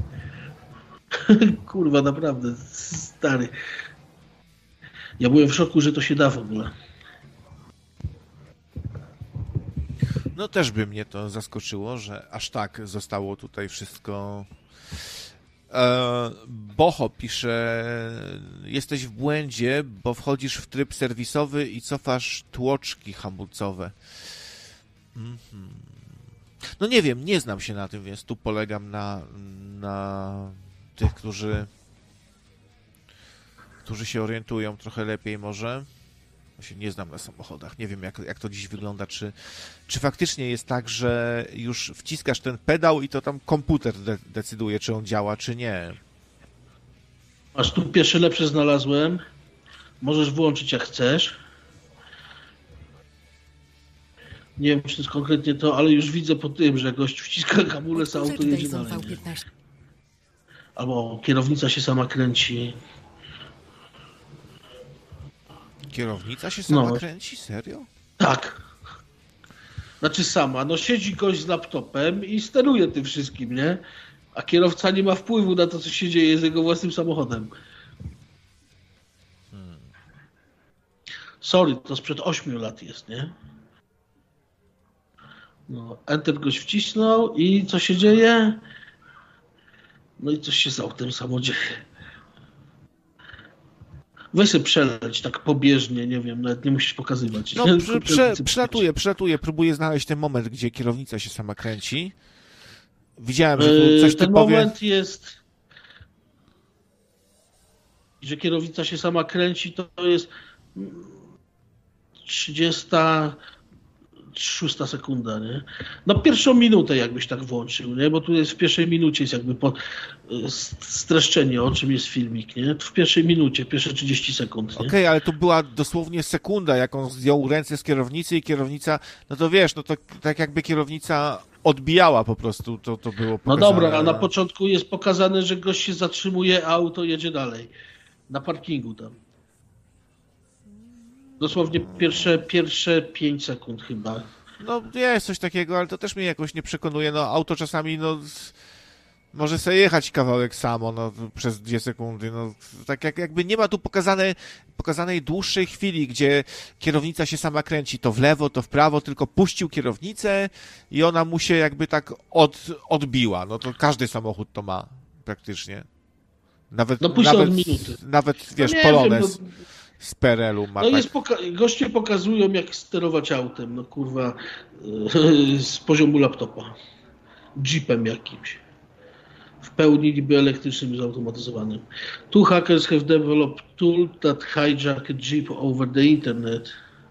Kurwa, naprawdę, stary. Ja byłem w szoku, że to się da w ogóle.
No też by mnie to zaskoczyło, że aż tak zostało tutaj wszystko. E, Boho pisze, jesteś w błędzie, bo wchodzisz w tryb serwisowy i cofasz tłoczki hamulcowe. Mm-hmm. No nie wiem, nie znam się na tym, więc tu polegam na, na tych, którzy, którzy się orientują trochę lepiej może. Ja się nie znam na samochodach, nie wiem jak, jak to dziś wygląda, czy, czy faktycznie jest tak, że już wciskasz ten pedał i to tam komputer de- decyduje, czy on działa, czy nie.
Aż tu pierwsze lepsze znalazłem. Możesz włączyć jak chcesz. Nie wiem, czy to jest konkretnie to, ale już widzę po tym, że gość wciska hamulec, a auto jedzie dalej. Albo kierownica się sama kręci.
Kierownica się sama
no.
kręci? Serio?
Tak. Znaczy sama. No siedzi gość z laptopem i steruje tym wszystkim, nie? A kierowca nie ma wpływu na to, co się dzieje z jego własnym samochodem. Hmm. Sorry, to sprzed ośmiu lat jest, nie? No, Enter goś wcisnął i co się dzieje? No i coś się z autem samo dzieje. Weź sobie przeleć tak pobieżnie, nie wiem, nawet nie musisz pokazywać.
No, prze, prze, przelatuję, przelatuję, próbuję znaleźć ten moment, gdzie kierownica się sama kręci. Widziałem, że tu coś
Ten
typowie...
moment jest, że kierownica się sama kręci, to jest trzydziesta szósta sekunda, nie? No pierwszą minutę jakbyś tak włączył, nie? Bo tu jest w pierwszej minucie jest jakby po, streszczenie, o czym jest filmik, nie? W pierwszej minucie, pierwsze trzydzieści sekund,
Okej, okay, ale to była dosłownie sekunda, jak on zdjął ręce z kierownicy i kierownica, no to wiesz, no to tak jakby kierownica odbijała po prostu, to, to było pokazane.
No dobra, a na początku jest pokazane, że gość się zatrzymuje, a auto jedzie dalej. Na parkingu tam. Dosłownie pierwsze, pierwsze pięć sekund chyba.
No jest coś takiego, ale to też mnie jakoś nie przekonuje. No auto czasami, no może sobie jechać kawałek samo, no przez dwie sekundy. No tak jak, jakby nie ma tu pokazane, pokazanej dłuższej chwili, gdzie kierownica się sama kręci to w lewo, to w prawo, tylko puścił kierownicę i ona mu się jakby tak od, odbiła. No to każdy samochód to ma praktycznie. Nawet,
no później
nawet,
od minuty.
Nawet, wiesz,
no
Polonez
wiem, no,
z P R L-u ma
no
tak...
jest poka- goście pokazują, jak sterować autem, no kurwa, z poziomu laptopa. Jeepem jakimś. W pełni niby elektrycznym i zautomatyzowanym. Two hackers have developed tool that hijack a Jeep over the internet.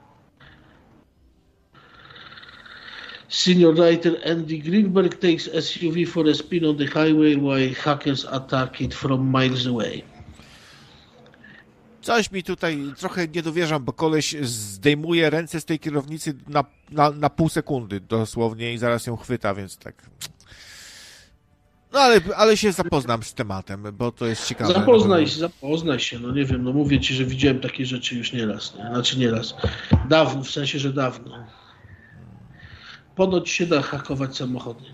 Senior writer Andy Greenberg takes S U V for a spin on the highway while hackers attack it from miles away.
Coś mi tutaj trochę nie dowierzam, bo koleś zdejmuje ręce z tej kierownicy na, na, na pół sekundy dosłownie i zaraz ją chwyta, więc tak... No ale, ale się zapoznam z tematem, bo to jest ciekawe.
Zapoznaj się, zapoznaj się, no nie wiem, no mówię ci, że widziałem takie rzeczy już nieraz, nie? Znaczy nieraz. Dawno, w sensie, że dawno. Ponoć się da hakować samochody.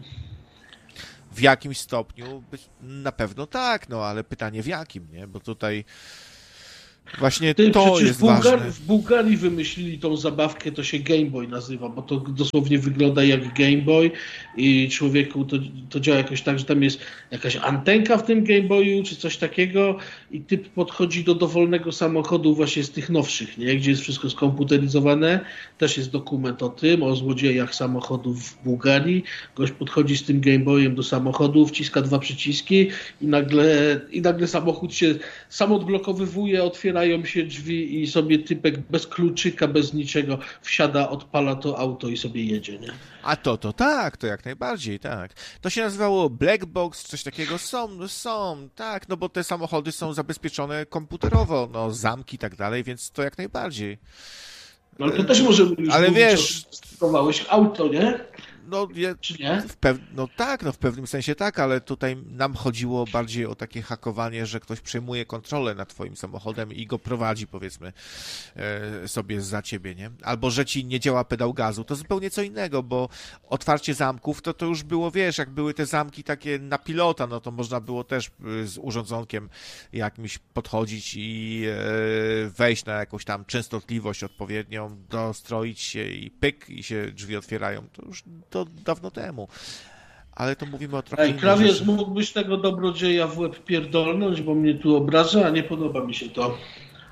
W jakimś stopniu na pewno tak, no ale pytanie w jakim, nie? Bo tutaj właśnie
Ty,
to jest
w Bułgarii,
ważne.
W Bułgarii wymyślili tą zabawkę, to się Game Boy nazywa, bo to dosłownie wygląda jak Game Boy i człowieku to, to działa jakoś tak, że tam jest jakaś antenka w tym Game Boyu czy coś takiego i typ podchodzi do dowolnego samochodu właśnie z tych nowszych, nie? Gdzie jest wszystko skomputeryzowane. Też jest dokument o tym, o złodziejach samochodów w Bułgarii. Gość podchodzi z tym Game Boyem do samochodu, wciska dwa przyciski i nagle, i nagle samochód się sam odblokowywuje, otwiera się drzwi i sobie typek bez kluczyka, bez niczego wsiada, odpala to auto i sobie jedzie, nie?
A to, to tak, to jak najbardziej, tak. To się nazywało Black Box, coś takiego. Są, są, tak, no bo te samochody są zabezpieczone komputerowo, no zamki i tak dalej, więc to jak najbardziej.
No ale to też może mówić,
ale wiesz,
stosowałeś auto, nie?
No, je,
Czy nie?
W pew, no tak, no w pewnym sensie tak, ale tutaj nam chodziło bardziej o takie hakowanie, że ktoś przejmuje kontrolę nad twoim samochodem i go prowadzi, powiedzmy, e, sobie za ciebie, nie? Albo, że ci nie działa pedał gazu, to zupełnie co innego, bo otwarcie zamków, to to już było, wiesz, jak były te zamki takie na pilota, no to można było też z urządzonkiem jakimś podchodzić i e, wejść na jakąś tam częstotliwość odpowiednią, dostroić się i pyk, i się drzwi otwierają. To już to dawno temu. Ale to mówimy o trochę
Ej,
innej
Krawiec,
rzeczy.
mógłbyś tego dobrodzieja w łeb pierdolnąć, bo mnie tu obraża, a nie podoba mi się to.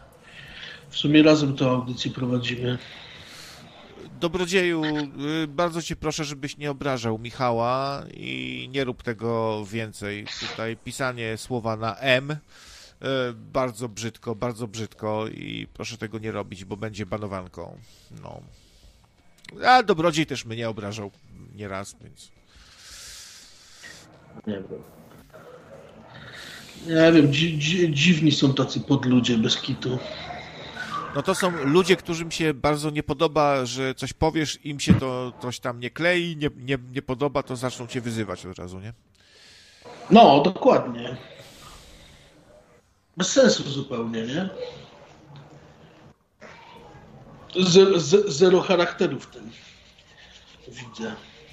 W sumie razem tę audycję prowadzimy.
Dobrodzieju, bardzo cię proszę, żebyś nie obrażał Michała i nie rób tego więcej. Tutaj pisanie słowa na M bardzo brzydko, bardzo brzydko i proszę tego nie robić, bo będzie banowanką. No. A dobrodziej też mnie obrażał nieraz, więc...
Nie wiem. Nie wiem, dzi dzi dziwni są tacy podludzie bez kitu.
No to są ludzie, którym się bardzo nie podoba, że coś powiesz, im się to coś tam nie klei, nie, nie, nie podoba, to zaczną cię wyzywać od razu, nie?
No, dokładnie. Bez sensu zupełnie, nie? Zero, zero charakteru w tym widzę.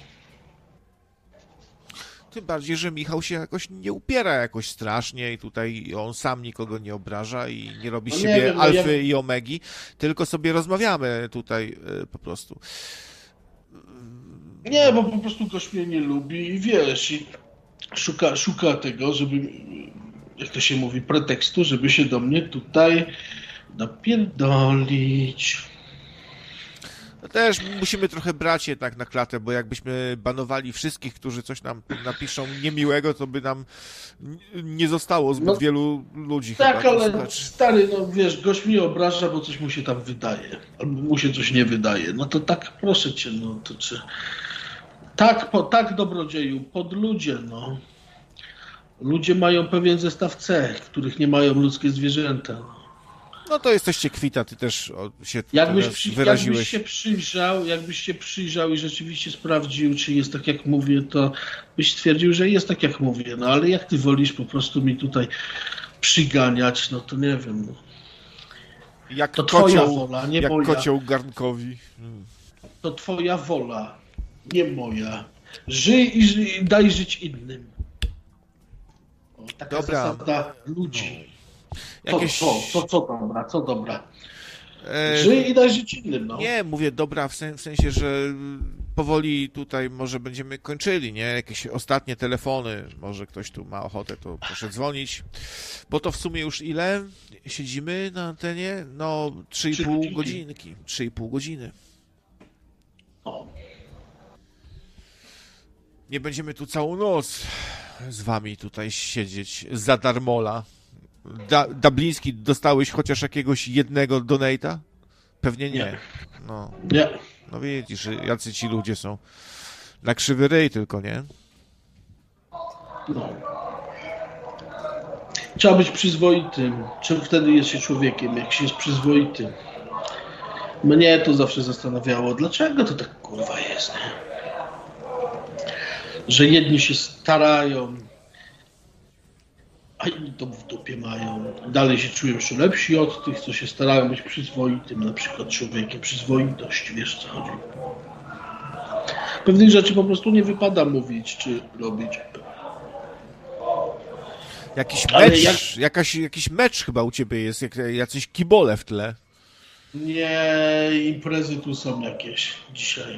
Tym bardziej, że Michał się jakoś nie upiera jakoś strasznie i tutaj on sam nikogo nie obraża i nie robi z
no
siebie
wiem, no
alfy
ja...
i omegi, tylko sobie rozmawiamy tutaj y, po prostu.
Nie, bo po prostu gość mnie nie lubi i wiesz, i szuka, szuka tego, żeby, jak to się mówi, pretekstu, żeby się do mnie tutaj napierdolić.
No też musimy trochę brać jednak na klatę, bo jakbyśmy banowali wszystkich, którzy coś nam napiszą niemiłego, to by nam nie zostało zbyt no, wielu ludzi.
Tak,
chyba,
ale
znaczy... stary,
no wiesz, gość mnie obraża, bo coś mu się tam wydaje, albo mu się coś nie wydaje. No to tak, proszę cię, no to czy... Tak, po, tak dobrodzieju, pod ludzie, no. Ludzie mają pewien zestaw cech, których nie mają ludzkie zwierzęta.
No to jesteście kwita, ty też się
jakbyś, przy,
wyraziłeś.
Jakbyś się przyjrzał, jakbyś się przyjrzał i rzeczywiście sprawdził, czy jest tak jak mówię, to byś stwierdził, że jest tak jak mówię. No ale jak ty wolisz po prostu mi tutaj przyganiać, no to nie wiem. No.
Jak
to
kocioł,
twoja wola, nie
jak
moja.
kocioł garnkowi. Hmm.
To twoja wola, nie moja. Żyj i, żyj, i daj żyć innym. O, taka
Dobra.
zasada ludzi.
No.
Jakieś... To, to, to co dobra, co dobra.
E...
Żyj i daj żyć innym, no.
Nie, mówię dobra w, sen, w sensie, że powoli tutaj może będziemy kończyli, nie? Jakieś ostatnie telefony, może ktoś tu ma ochotę, to proszę dzwonić, bo to w sumie już ile siedzimy na antenie? No, trzy i pół godzinki, trzy i pół godziny.
O.
Nie będziemy tu całą noc z wami tutaj siedzieć za darmola. Da, Dubliński, dostałeś chociaż jakiegoś jednego donate'a? Pewnie nie.
Nie.
No.
Nie.
No widzisz, jacy ci ludzie są. Na krzywy ryj tylko, nie?
No. Trzeba być przyzwoitym. Czym wtedy jest się człowiekiem, jak się jest przyzwoitym? Mnie to zawsze zastanawiało, dlaczego to tak kurwa jest, nie? Że jedni się starają, a inni to w dupie mają. Dalej się czują jeszcze lepsi od tych, co się starają być przyzwoitym, na przykład człowiekiem. Przyzwoitość, wiesz co chodzi. Pewnych rzeczy po prostu nie wypada mówić czy robić.
Jakiś mecz, jak... jakaś, jakiś mecz chyba u ciebie jest, jak, jacyś kibole w tle.
Nie, imprezy tu są jakieś dzisiaj.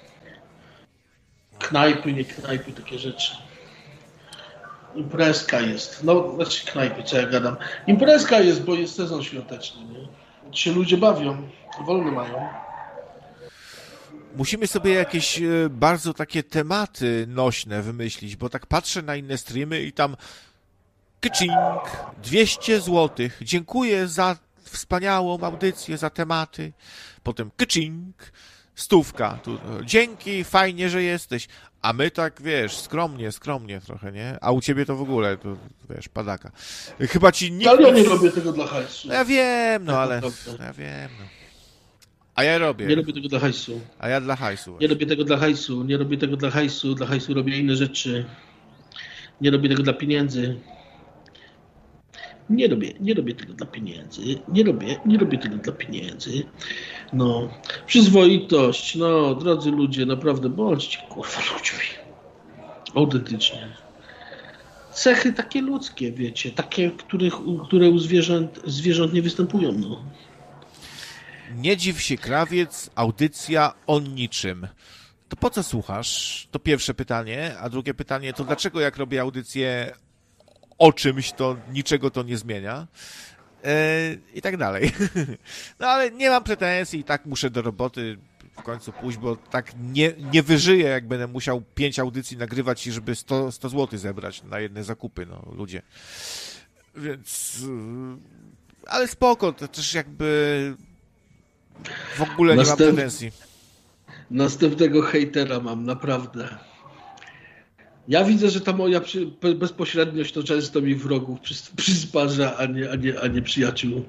Knajpy, nie knajpy, takie rzeczy. Imprezka jest. No, znaczy knajpy, co ja gadam. Imprezka jest, bo jest sezon świąteczny, nie? Się ludzie bawią, wolno mają.
Musimy sobie jakieś bardzo takie tematy nośne wymyślić, bo tak patrzę na inne streamy i tam kcink, dwieście złotych, dziękuję za wspaniałą audycję, za tematy. Potem kcink, stówka, tu, dzięki, fajnie, że jesteś. A my tak, wiesz, skromnie, skromnie trochę, nie? A u ciebie to w ogóle, to wiesz, padaka. Chyba ci nikt...
Ale ja nie robię tego dla hajsu.
No ja wiem, no ale... No ja wiem, no. A ja robię.
Nie robię tego dla hajsu.
A ja dla hajsu.
Nie robię tego dla hajsu, nie robię tego dla hajsu. Dla hajsu robię inne rzeczy. Nie robię tego dla pieniędzy. Nie robię, nie robię tego dla pieniędzy. Nie robię, nie robię tego dla pieniędzy. No, przyzwoitość, no, drodzy ludzie, naprawdę bądźcie, kurwa, ludźmi. Autentycznie. Cechy takie ludzkie, wiecie, takie, których, które u zwierząt, zwierząt nie występują, no.
Nie dziw się, krawiec, audycja o niczym. To po co słuchasz? To pierwsze pytanie, a drugie pytanie to dlaczego jak robię audycję o czymś, to niczego to nie zmienia? I tak dalej. No ale nie mam pretensji i tak muszę do roboty w końcu pójść, bo tak nie, nie wyżyję, jak będę musiał pięć audycji nagrywać i żeby sto, sto złotych zebrać na jedne zakupy, no ludzie. Więc... Ale spoko, to też jakby w ogóle nie Następ... mam pretensji.
Następnego hejtera mam, naprawdę. Ja widzę, że ta moja przy, bezpośredniość to często mi wrogów przysparza, a nie, a, nie, a nie przyjaciół.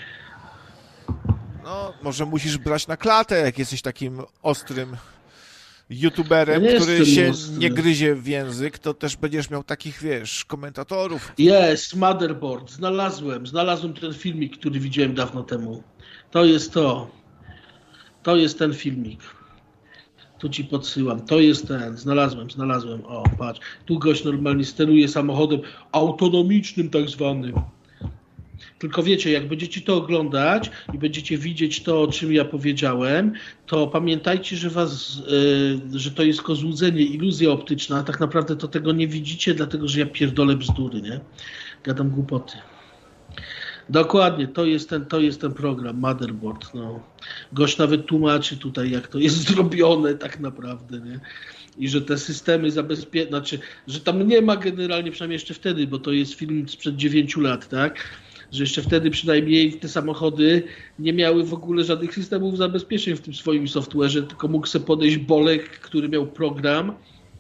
No, może musisz brać na klatę, jak jesteś takim ostrym youtuberem,
ja
który się
ostry.
nie gryzie w język, to też będziesz miał takich, wiesz, komentatorów.
Jest, Motherboard, znalazłem, znalazłem ten filmik, który widziałem dawno temu. To jest to. To jest ten filmik. Tu ci podsyłam. To jest ten. Znalazłem, znalazłem. O, patrz. Tu gość normalnie steruje samochodem autonomicznym tak zwanym. Tylko wiecie, jak będziecie to oglądać i będziecie widzieć to, o czym ja powiedziałem, to pamiętajcie, że was, yy, że to jest tylko złudzenie, iluzja optyczna, a tak naprawdę to tego nie widzicie, dlatego że ja pierdolę bzdury, nie? Gadam głupoty. Dokładnie, to jest ten, to jest ten program, Motherboard. No. Gość nawet tłumaczy tutaj, jak to jest zrobione tak naprawdę, nie? I że te systemy zabezpieczenia, znaczy, że tam nie ma generalnie, przynajmniej jeszcze wtedy, bo to jest film sprzed dziewięciu lat, tak? Że jeszcze wtedy przynajmniej te samochody nie miały w ogóle żadnych systemów zabezpieczeń w tym swoim software'ze, tylko mógł sobie podejść Bolek, który miał program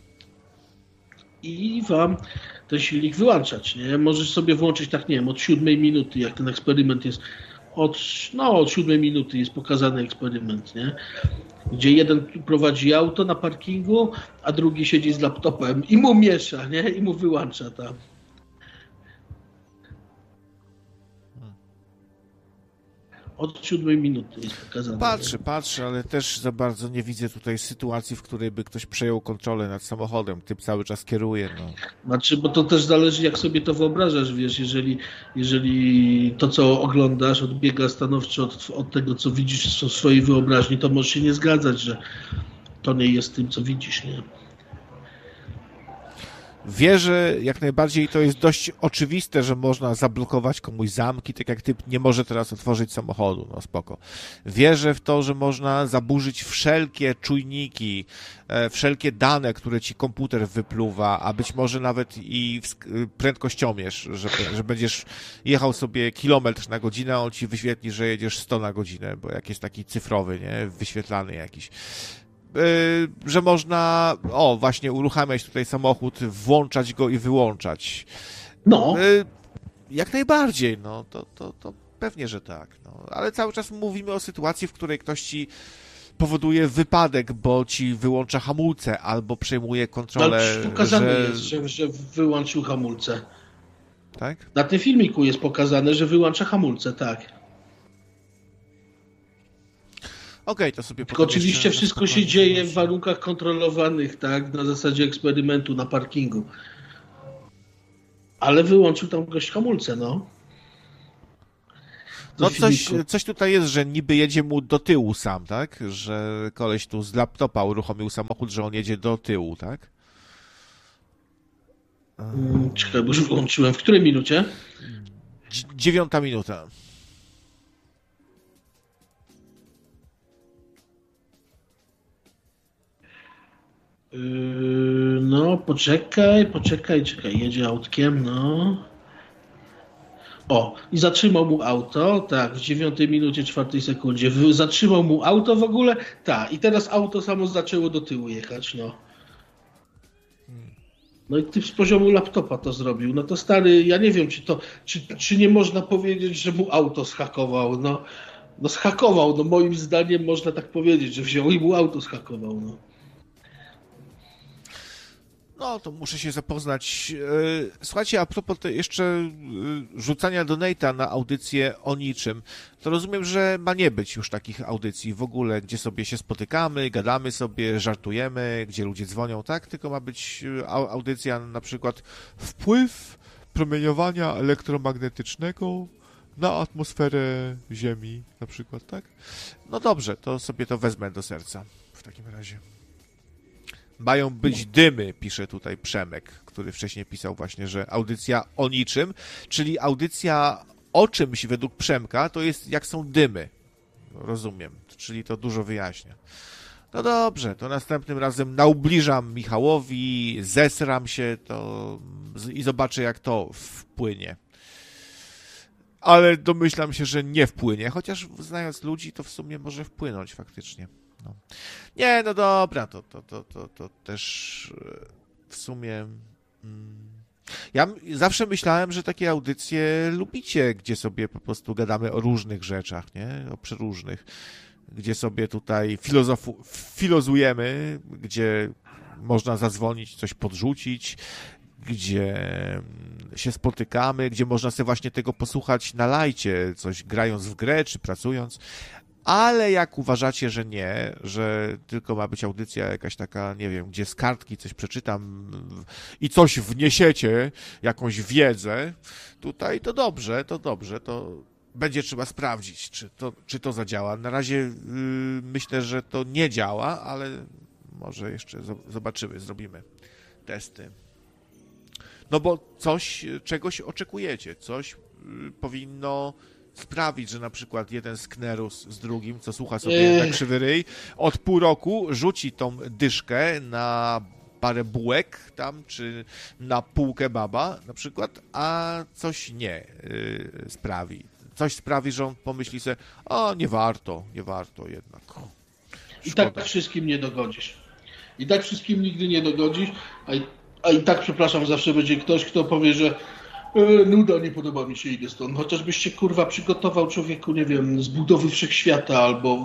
i wam ten silnik wyłączać, nie? Możesz sobie włączyć tak, nie wiem, od siódmej minuty, jak ten eksperyment jest, od, no od siódmej minuty jest pokazany eksperyment, nie? Gdzie jeden prowadzi auto na parkingu, a drugi siedzi z laptopem i mu miesza, nie? I mu wyłącza tam. Od siódmej minuty jest pokazane.
Patrzę, nie? patrzę, ale też za bardzo nie widzę tutaj sytuacji, w której by ktoś przejął kontrolę nad samochodem. Typ cały czas kieruje. No.
Znaczy, bo to też zależy, jak sobie to wyobrażasz, wiesz, jeżeli, jeżeli to, co oglądasz, odbiega stanowczo od, od tego, co widzisz w swojej wyobraźni, to możesz się nie zgadzać, że to nie jest tym, co widzisz, nie?
Wierzę, jak najbardziej to jest dość oczywiste, że można zablokować komuś zamki, tak jak typ nie może teraz otworzyć samochodu, no spoko. Wierzę w to, że można zaburzyć wszelkie czujniki, e, wszelkie dane, które ci komputer wypluwa, a być może nawet i prędkościomierz, że, że będziesz jechał sobie kilometr na godzinę, a on ci wyświetli, że jedziesz sto na godzinę, bo jak jest taki cyfrowy, nie, wyświetlany jakiś. Że można, o właśnie, uruchamiać tutaj samochód, włączać go i wyłączać.
No.
Jak najbardziej, no, to, to, to pewnie, że tak. No. Ale cały czas mówimy o sytuacji, w której ktoś ci powoduje wypadek, bo ci wyłącza hamulce albo przejmuje kontrolę.
No, pokazane
że...
jest, że, że wyłączył hamulce.
Tak?
Na tym filmiku jest pokazane, że wyłącza hamulce, tak.
Okej, okay, to sobie
Tylko oczywiście wszystko się dzieje w warunkach kontrolowanych, tak, na zasadzie eksperymentu na parkingu. Ale wyłączył tam gość hamulce, no.
No coś, coś tutaj jest, że niby jedzie mu do tyłu sam, tak? Że koleś tu z laptopa uruchomił samochód, że on jedzie do tyłu, tak?
Hmm, czekaj, bo już włączyłem. W której minucie?
Dziewiąta minuta.
Yy, no, poczekaj, poczekaj, czekaj, jedzie autkiem, no. O, i zatrzymał mu auto, tak, w dziewiątej minucie, czwartej sekundzie. Zatrzymał mu auto w ogóle, tak, i teraz auto samo zaczęło do tyłu jechać, no. No i ty z poziomu laptopa to zrobił. No to stary, ja nie wiem, czy to, czy, czy nie można powiedzieć, że mu auto zhakował, no. No zhakował, no moim zdaniem można tak powiedzieć, że wziął i mu auto zhakował, no.
No, to muszę się zapoznać. Słuchajcie, a propos jeszcze rzucania donate'a na audycję o niczym, to rozumiem, że ma nie być już takich audycji w ogóle, gdzie sobie się spotykamy, gadamy sobie, żartujemy, gdzie ludzie dzwonią, tak? Tylko ma być audycja na przykład wpływ promieniowania elektromagnetycznego na atmosferę Ziemi, na przykład, tak? No dobrze, to sobie to wezmę do serca w takim razie. Mają być dymy, pisze tutaj Przemek, który wcześniej pisał właśnie, że audycja o niczym, czyli audycja o czymś według Przemka, to jest jak są dymy. Rozumiem, czyli to dużo wyjaśnia. No dobrze, to następnym razem naubliżam Michałowi, zesram się to i zobaczę, jak to wpłynie. Ale domyślam się, że nie wpłynie, chociaż znając ludzi, to w sumie może wpłynąć faktycznie. No. Nie, no dobra, to, to, to, to, to też w sumie... Mm, ja zawsze myślałem, że takie audycje lubicie, gdzie sobie po prostu gadamy o różnych rzeczach, nie? O przeróżnych, gdzie sobie tutaj filozofu, filozujemy, gdzie można zadzwonić, coś podrzucić, gdzie się spotykamy, gdzie można sobie właśnie tego posłuchać na lajcie, coś grając w grę, czy pracując. Ale jak uważacie, że nie, że tylko ma być audycja jakaś taka, nie wiem, gdzie z kartki coś przeczytam i coś wniesiecie, jakąś wiedzę tutaj, to dobrze, to dobrze, to będzie trzeba sprawdzić, czy to, czy to zadziała. Na razie yy, myślę, że to nie działa, ale może jeszcze zobaczymy, zrobimy testy. No bo coś, czegoś oczekujecie, coś yy, powinno sprawić, że na przykład jeden sknerus z drugim, co słucha sobie na krzywy ryj, od pół roku rzuci tą dyszkę na parę bułek tam, czy na pół kebaba na przykład, a coś nie yy, sprawi. Coś sprawi, że on pomyśli sobie, o, nie warto, nie warto jednak. Szkoda.
I tak wszystkim nie dogodzisz. I tak wszystkim nigdy nie dogodzisz, a i, a i tak, przepraszam, zawsze będzie ktoś, kto powie, że E, nuda, nie podoba mi się, idę stąd. Chociażbyś się, kurwa, przygotował, człowieku, nie wiem, z budowy wszechświata albo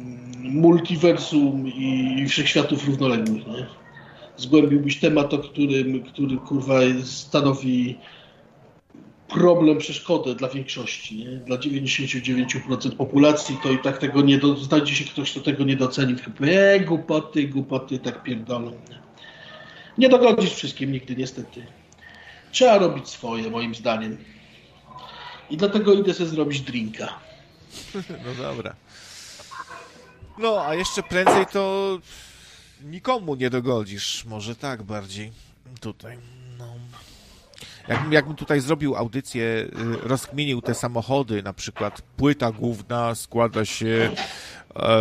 multiversum i wszechświatów równoległych, nie? Zgłębiłbyś temat, o którym, który, kurwa, stanowi problem, przeszkodę dla większości, nie? Dla dziewięćdziesiąt dziewięć procent populacji, to i tak tego nie do... znajdzie się ktoś, kto tego nie doceni. Tylko e, głupoty, głupoty, tak pierdolą. Nie, nie dogodzisz wszystkim nigdy, niestety. Trzeba robić swoje, moim zdaniem. I dlatego idę sobie zrobić drinka.
No dobra. No, a jeszcze prędzej to nikomu nie dogodzisz, może tak bardziej tutaj. No. Jakbym, jakbym tutaj zrobił audycję, rozkminił te samochody, na przykład płyta główna składa się e,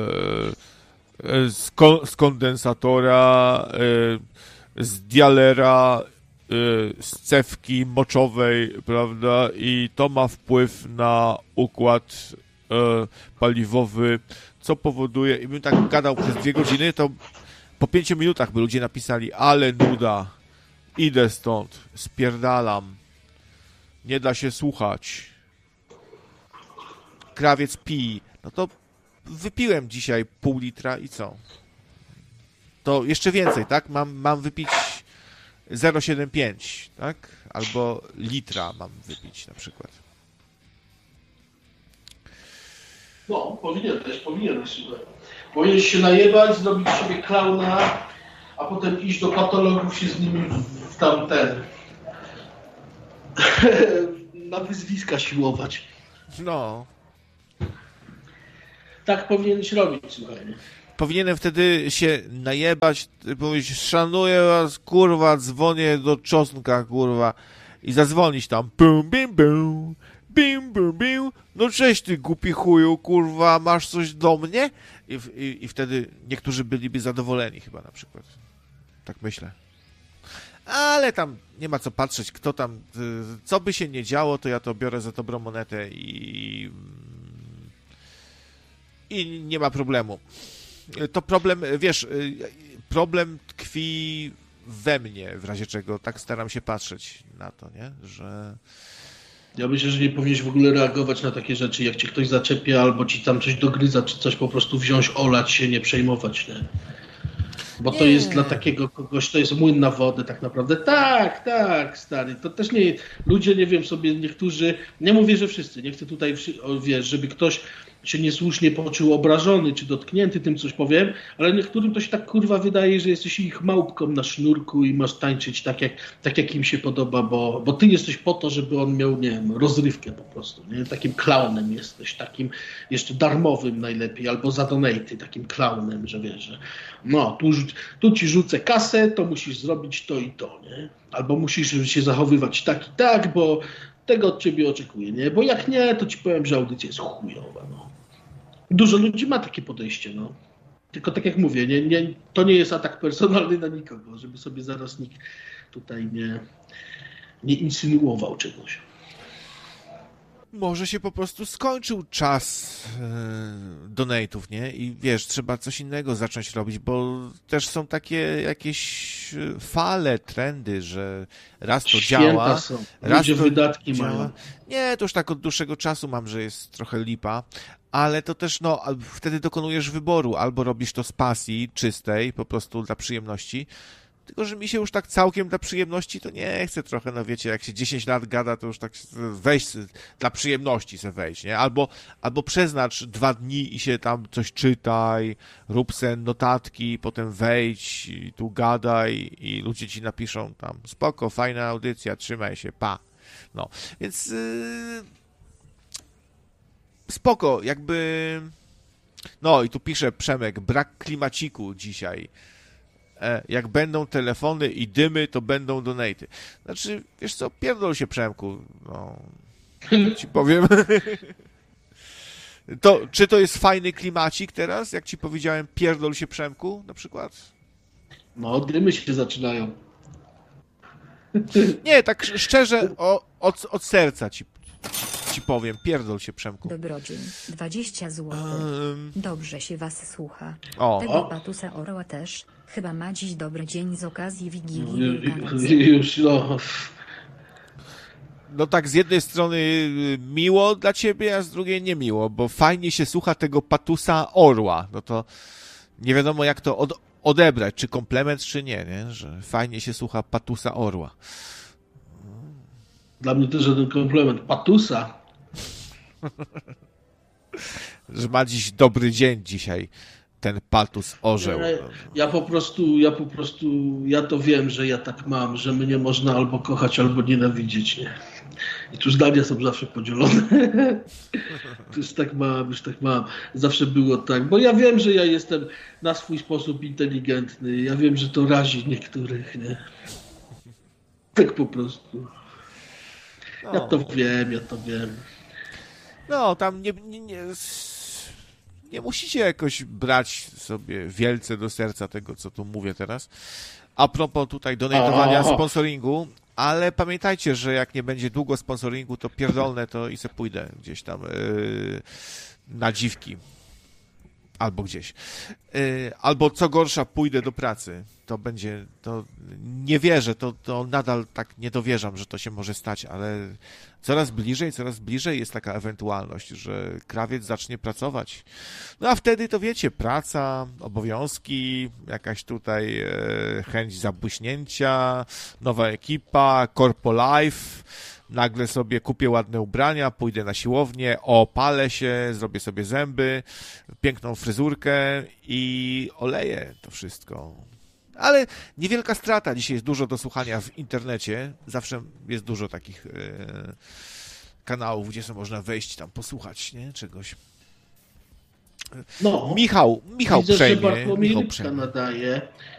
z, ko, z kondensatora, e, z dialera, e, z cewki moczowej, prawda, i to ma wpływ na układ e, paliwowy, co powoduje, i bym tak gadał przez dwie godziny, to po pięciu minutach by ludzie napisali, ale nuda, idę stąd, spierdalam, nie da się słuchać, krawiec pij. No to wypiłem dzisiaj pół litra i co? To jeszcze więcej, tak? Mam, mam wypić zero przecinek siedemdziesiąt pięć, tak? Albo litra mam wypić na przykład.
No, powinieneś, powinieneś. Powinieneś się najebać, zrobić sobie klauna, a potem iść do patologów, się z nimi w tamten na wyzwiska siłować.
No.
Tak powinieneś robić, słuchaj.
Powinienem wtedy się najebać, powiedzieć, szanuję was, kurwa, dzwonię do czosnka, kurwa, i zadzwonić tam, bum, bim, bum, bim, bum, bim, no cześć ty głupi chuju, kurwa, masz coś do mnie? I, i, i wtedy niektórzy byliby zadowoleni chyba na przykład. Tak myślę. Ale tam nie ma co patrzeć, kto tam, co by się nie działo, to ja to biorę za dobrą monetę i i nie ma problemu. To problem, wiesz, problem tkwi we mnie, w razie czego tak staram się patrzeć na to, nie? Że...
Ja myślę, że nie powinieneś w ogóle reagować na takie rzeczy, jak cię ktoś zaczepia albo ci tam coś dogryza, czy coś, po prostu wziąć, olać się, nie przejmować, nie? Bo nie. To jest dla takiego kogoś, to jest młyn na wodę tak naprawdę. Tak, tak, stary. To też nie, ludzie, nie wiem sobie, niektórzy, nie mówię, że wszyscy, nie chcę tutaj, wiesz, żeby ktoś się niesłusznie poczuł obrażony, czy dotknięty tym, coś powiem, ale niektórym to się tak kurwa wydaje, że jesteś ich małpką na sznurku i masz tańczyć tak, jak, tak jak im się podoba, bo, bo ty jesteś po to, żeby on miał, nie wiem, rozrywkę po prostu, nie? Takim klaunem jesteś, takim jeszcze darmowym najlepiej, albo za donaty, takim klaunem, że wiesz, że no, tu, tu ci rzucę kasę, to musisz zrobić to i to, nie? Albo musisz się zachowywać tak i tak, bo tego od ciebie oczekuję, nie? Bo jak nie, to ci powiem, że audycja jest chujowa, no. Dużo ludzi ma takie podejście, no. Tylko tak jak mówię, nie, nie, to nie jest atak personalny na nikogo, żeby sobie zaraz nikt tutaj nie, nie insynuował czegoś.
Może się po prostu skończył czas e, donate'ów, nie? I wiesz, trzeba coś innego zacząć robić, bo też są takie jakieś fale, trendy, że raz to
Święta
działa,
są.
raz
Ludzie
to
wydatki
działa.
mają.
Nie, to już tak od dłuższego czasu mam, że jest trochę lipa, ale to też, no, wtedy dokonujesz wyboru, albo robisz to z pasji czystej, po prostu dla przyjemności. Tylko, że mi się już tak całkiem dla przyjemności to nie chce trochę, no wiecie, jak się dziesięć lat gada, to już tak wejść dla przyjemności se wejść, nie? Albo, albo przeznacz dwa dni i się tam coś czytaj, rób se notatki, potem wejdź i tu gadaj i ludzie ci napiszą tam, spoko, fajna audycja, trzymaj się, pa. No, więc yy... spoko, jakby... No i tu pisze Przemek, brak klimaciku dzisiaj. Jak będą telefony i dymy, to będą donaty. Znaczy, wiesz co, pierdol się, Przemku. No, ci powiem. To, czy to jest fajny klimacik teraz, jak ci powiedziałem, pierdol się, Przemku, na przykład?
No, dymy się zaczynają.
Nie, tak szczerze, o, od, od serca ci, ci powiem, pierdol się, Przemku.
Dobrodziej, dwadzieścia złotych. Um... Dobrze się was słucha.
O.
Tego
O.
Patusa Orła też. Chyba ma dziś dobry dzień z okazji Wigilii
Wielkanocy. Już, no.
No tak, z jednej strony miło dla ciebie, a z drugiej niemiło, bo fajnie się słucha tego Patusa Orła. No to nie wiadomo, jak to od, odebrać, czy komplement, czy nie, nie, że fajnie się słucha Patusa Orła.
Dla mnie też żaden komplement. Patusa.
Że ma dziś dobry dzień dzisiaj. ten patus orzeł.
Ja, ja po prostu, ja po prostu, ja to wiem, że ja tak mam, że mnie można albo kochać, albo nienawidzieć, nie? I tu zdania są zawsze podzielone. Już tak mam, już tak mam. Zawsze było tak, bo ja wiem, że ja jestem na swój sposób inteligentny. Ja wiem, że to razi niektórych, nie? Tak po prostu. Ja to wiem, ja to wiem.
No, tam nie, nie, nie, nie musicie jakoś brać sobie wielce do serca tego, co tu mówię teraz. A propos tutaj donatowania sponsoringu, ale pamiętajcie, że jak nie będzie długo sponsoringu, to pierdolne to i se pójdę gdzieś tam yy, na dziwki. Albo gdzieś. Yy, albo co gorsza, pójdę do pracy. To będzie, to nie wierzę, to, to nadal tak nie dowierzam, że to się może stać, ale coraz bliżej, coraz bliżej jest taka ewentualność, że krawiec zacznie pracować. No a wtedy to wiecie, praca, obowiązki, jakaś tutaj e, chęć zabłyśnięcia, nowa ekipa, corpo life, nagle sobie kupię ładne ubrania, pójdę na siłownię, opalę się, zrobię sobie zęby, piękną fryzurkę i oleję to wszystko. Ale niewielka strata. Dzisiaj jest dużo do słuchania w internecie. Zawsze jest dużo takich e, kanałów, gdzie sobie można wejść tam, posłuchać, nie? Czegoś.
No,
Michał, Michał
widzę,
przejmie.
że Bartłomiej
Michał
Rybka
przejmie.
nadaje.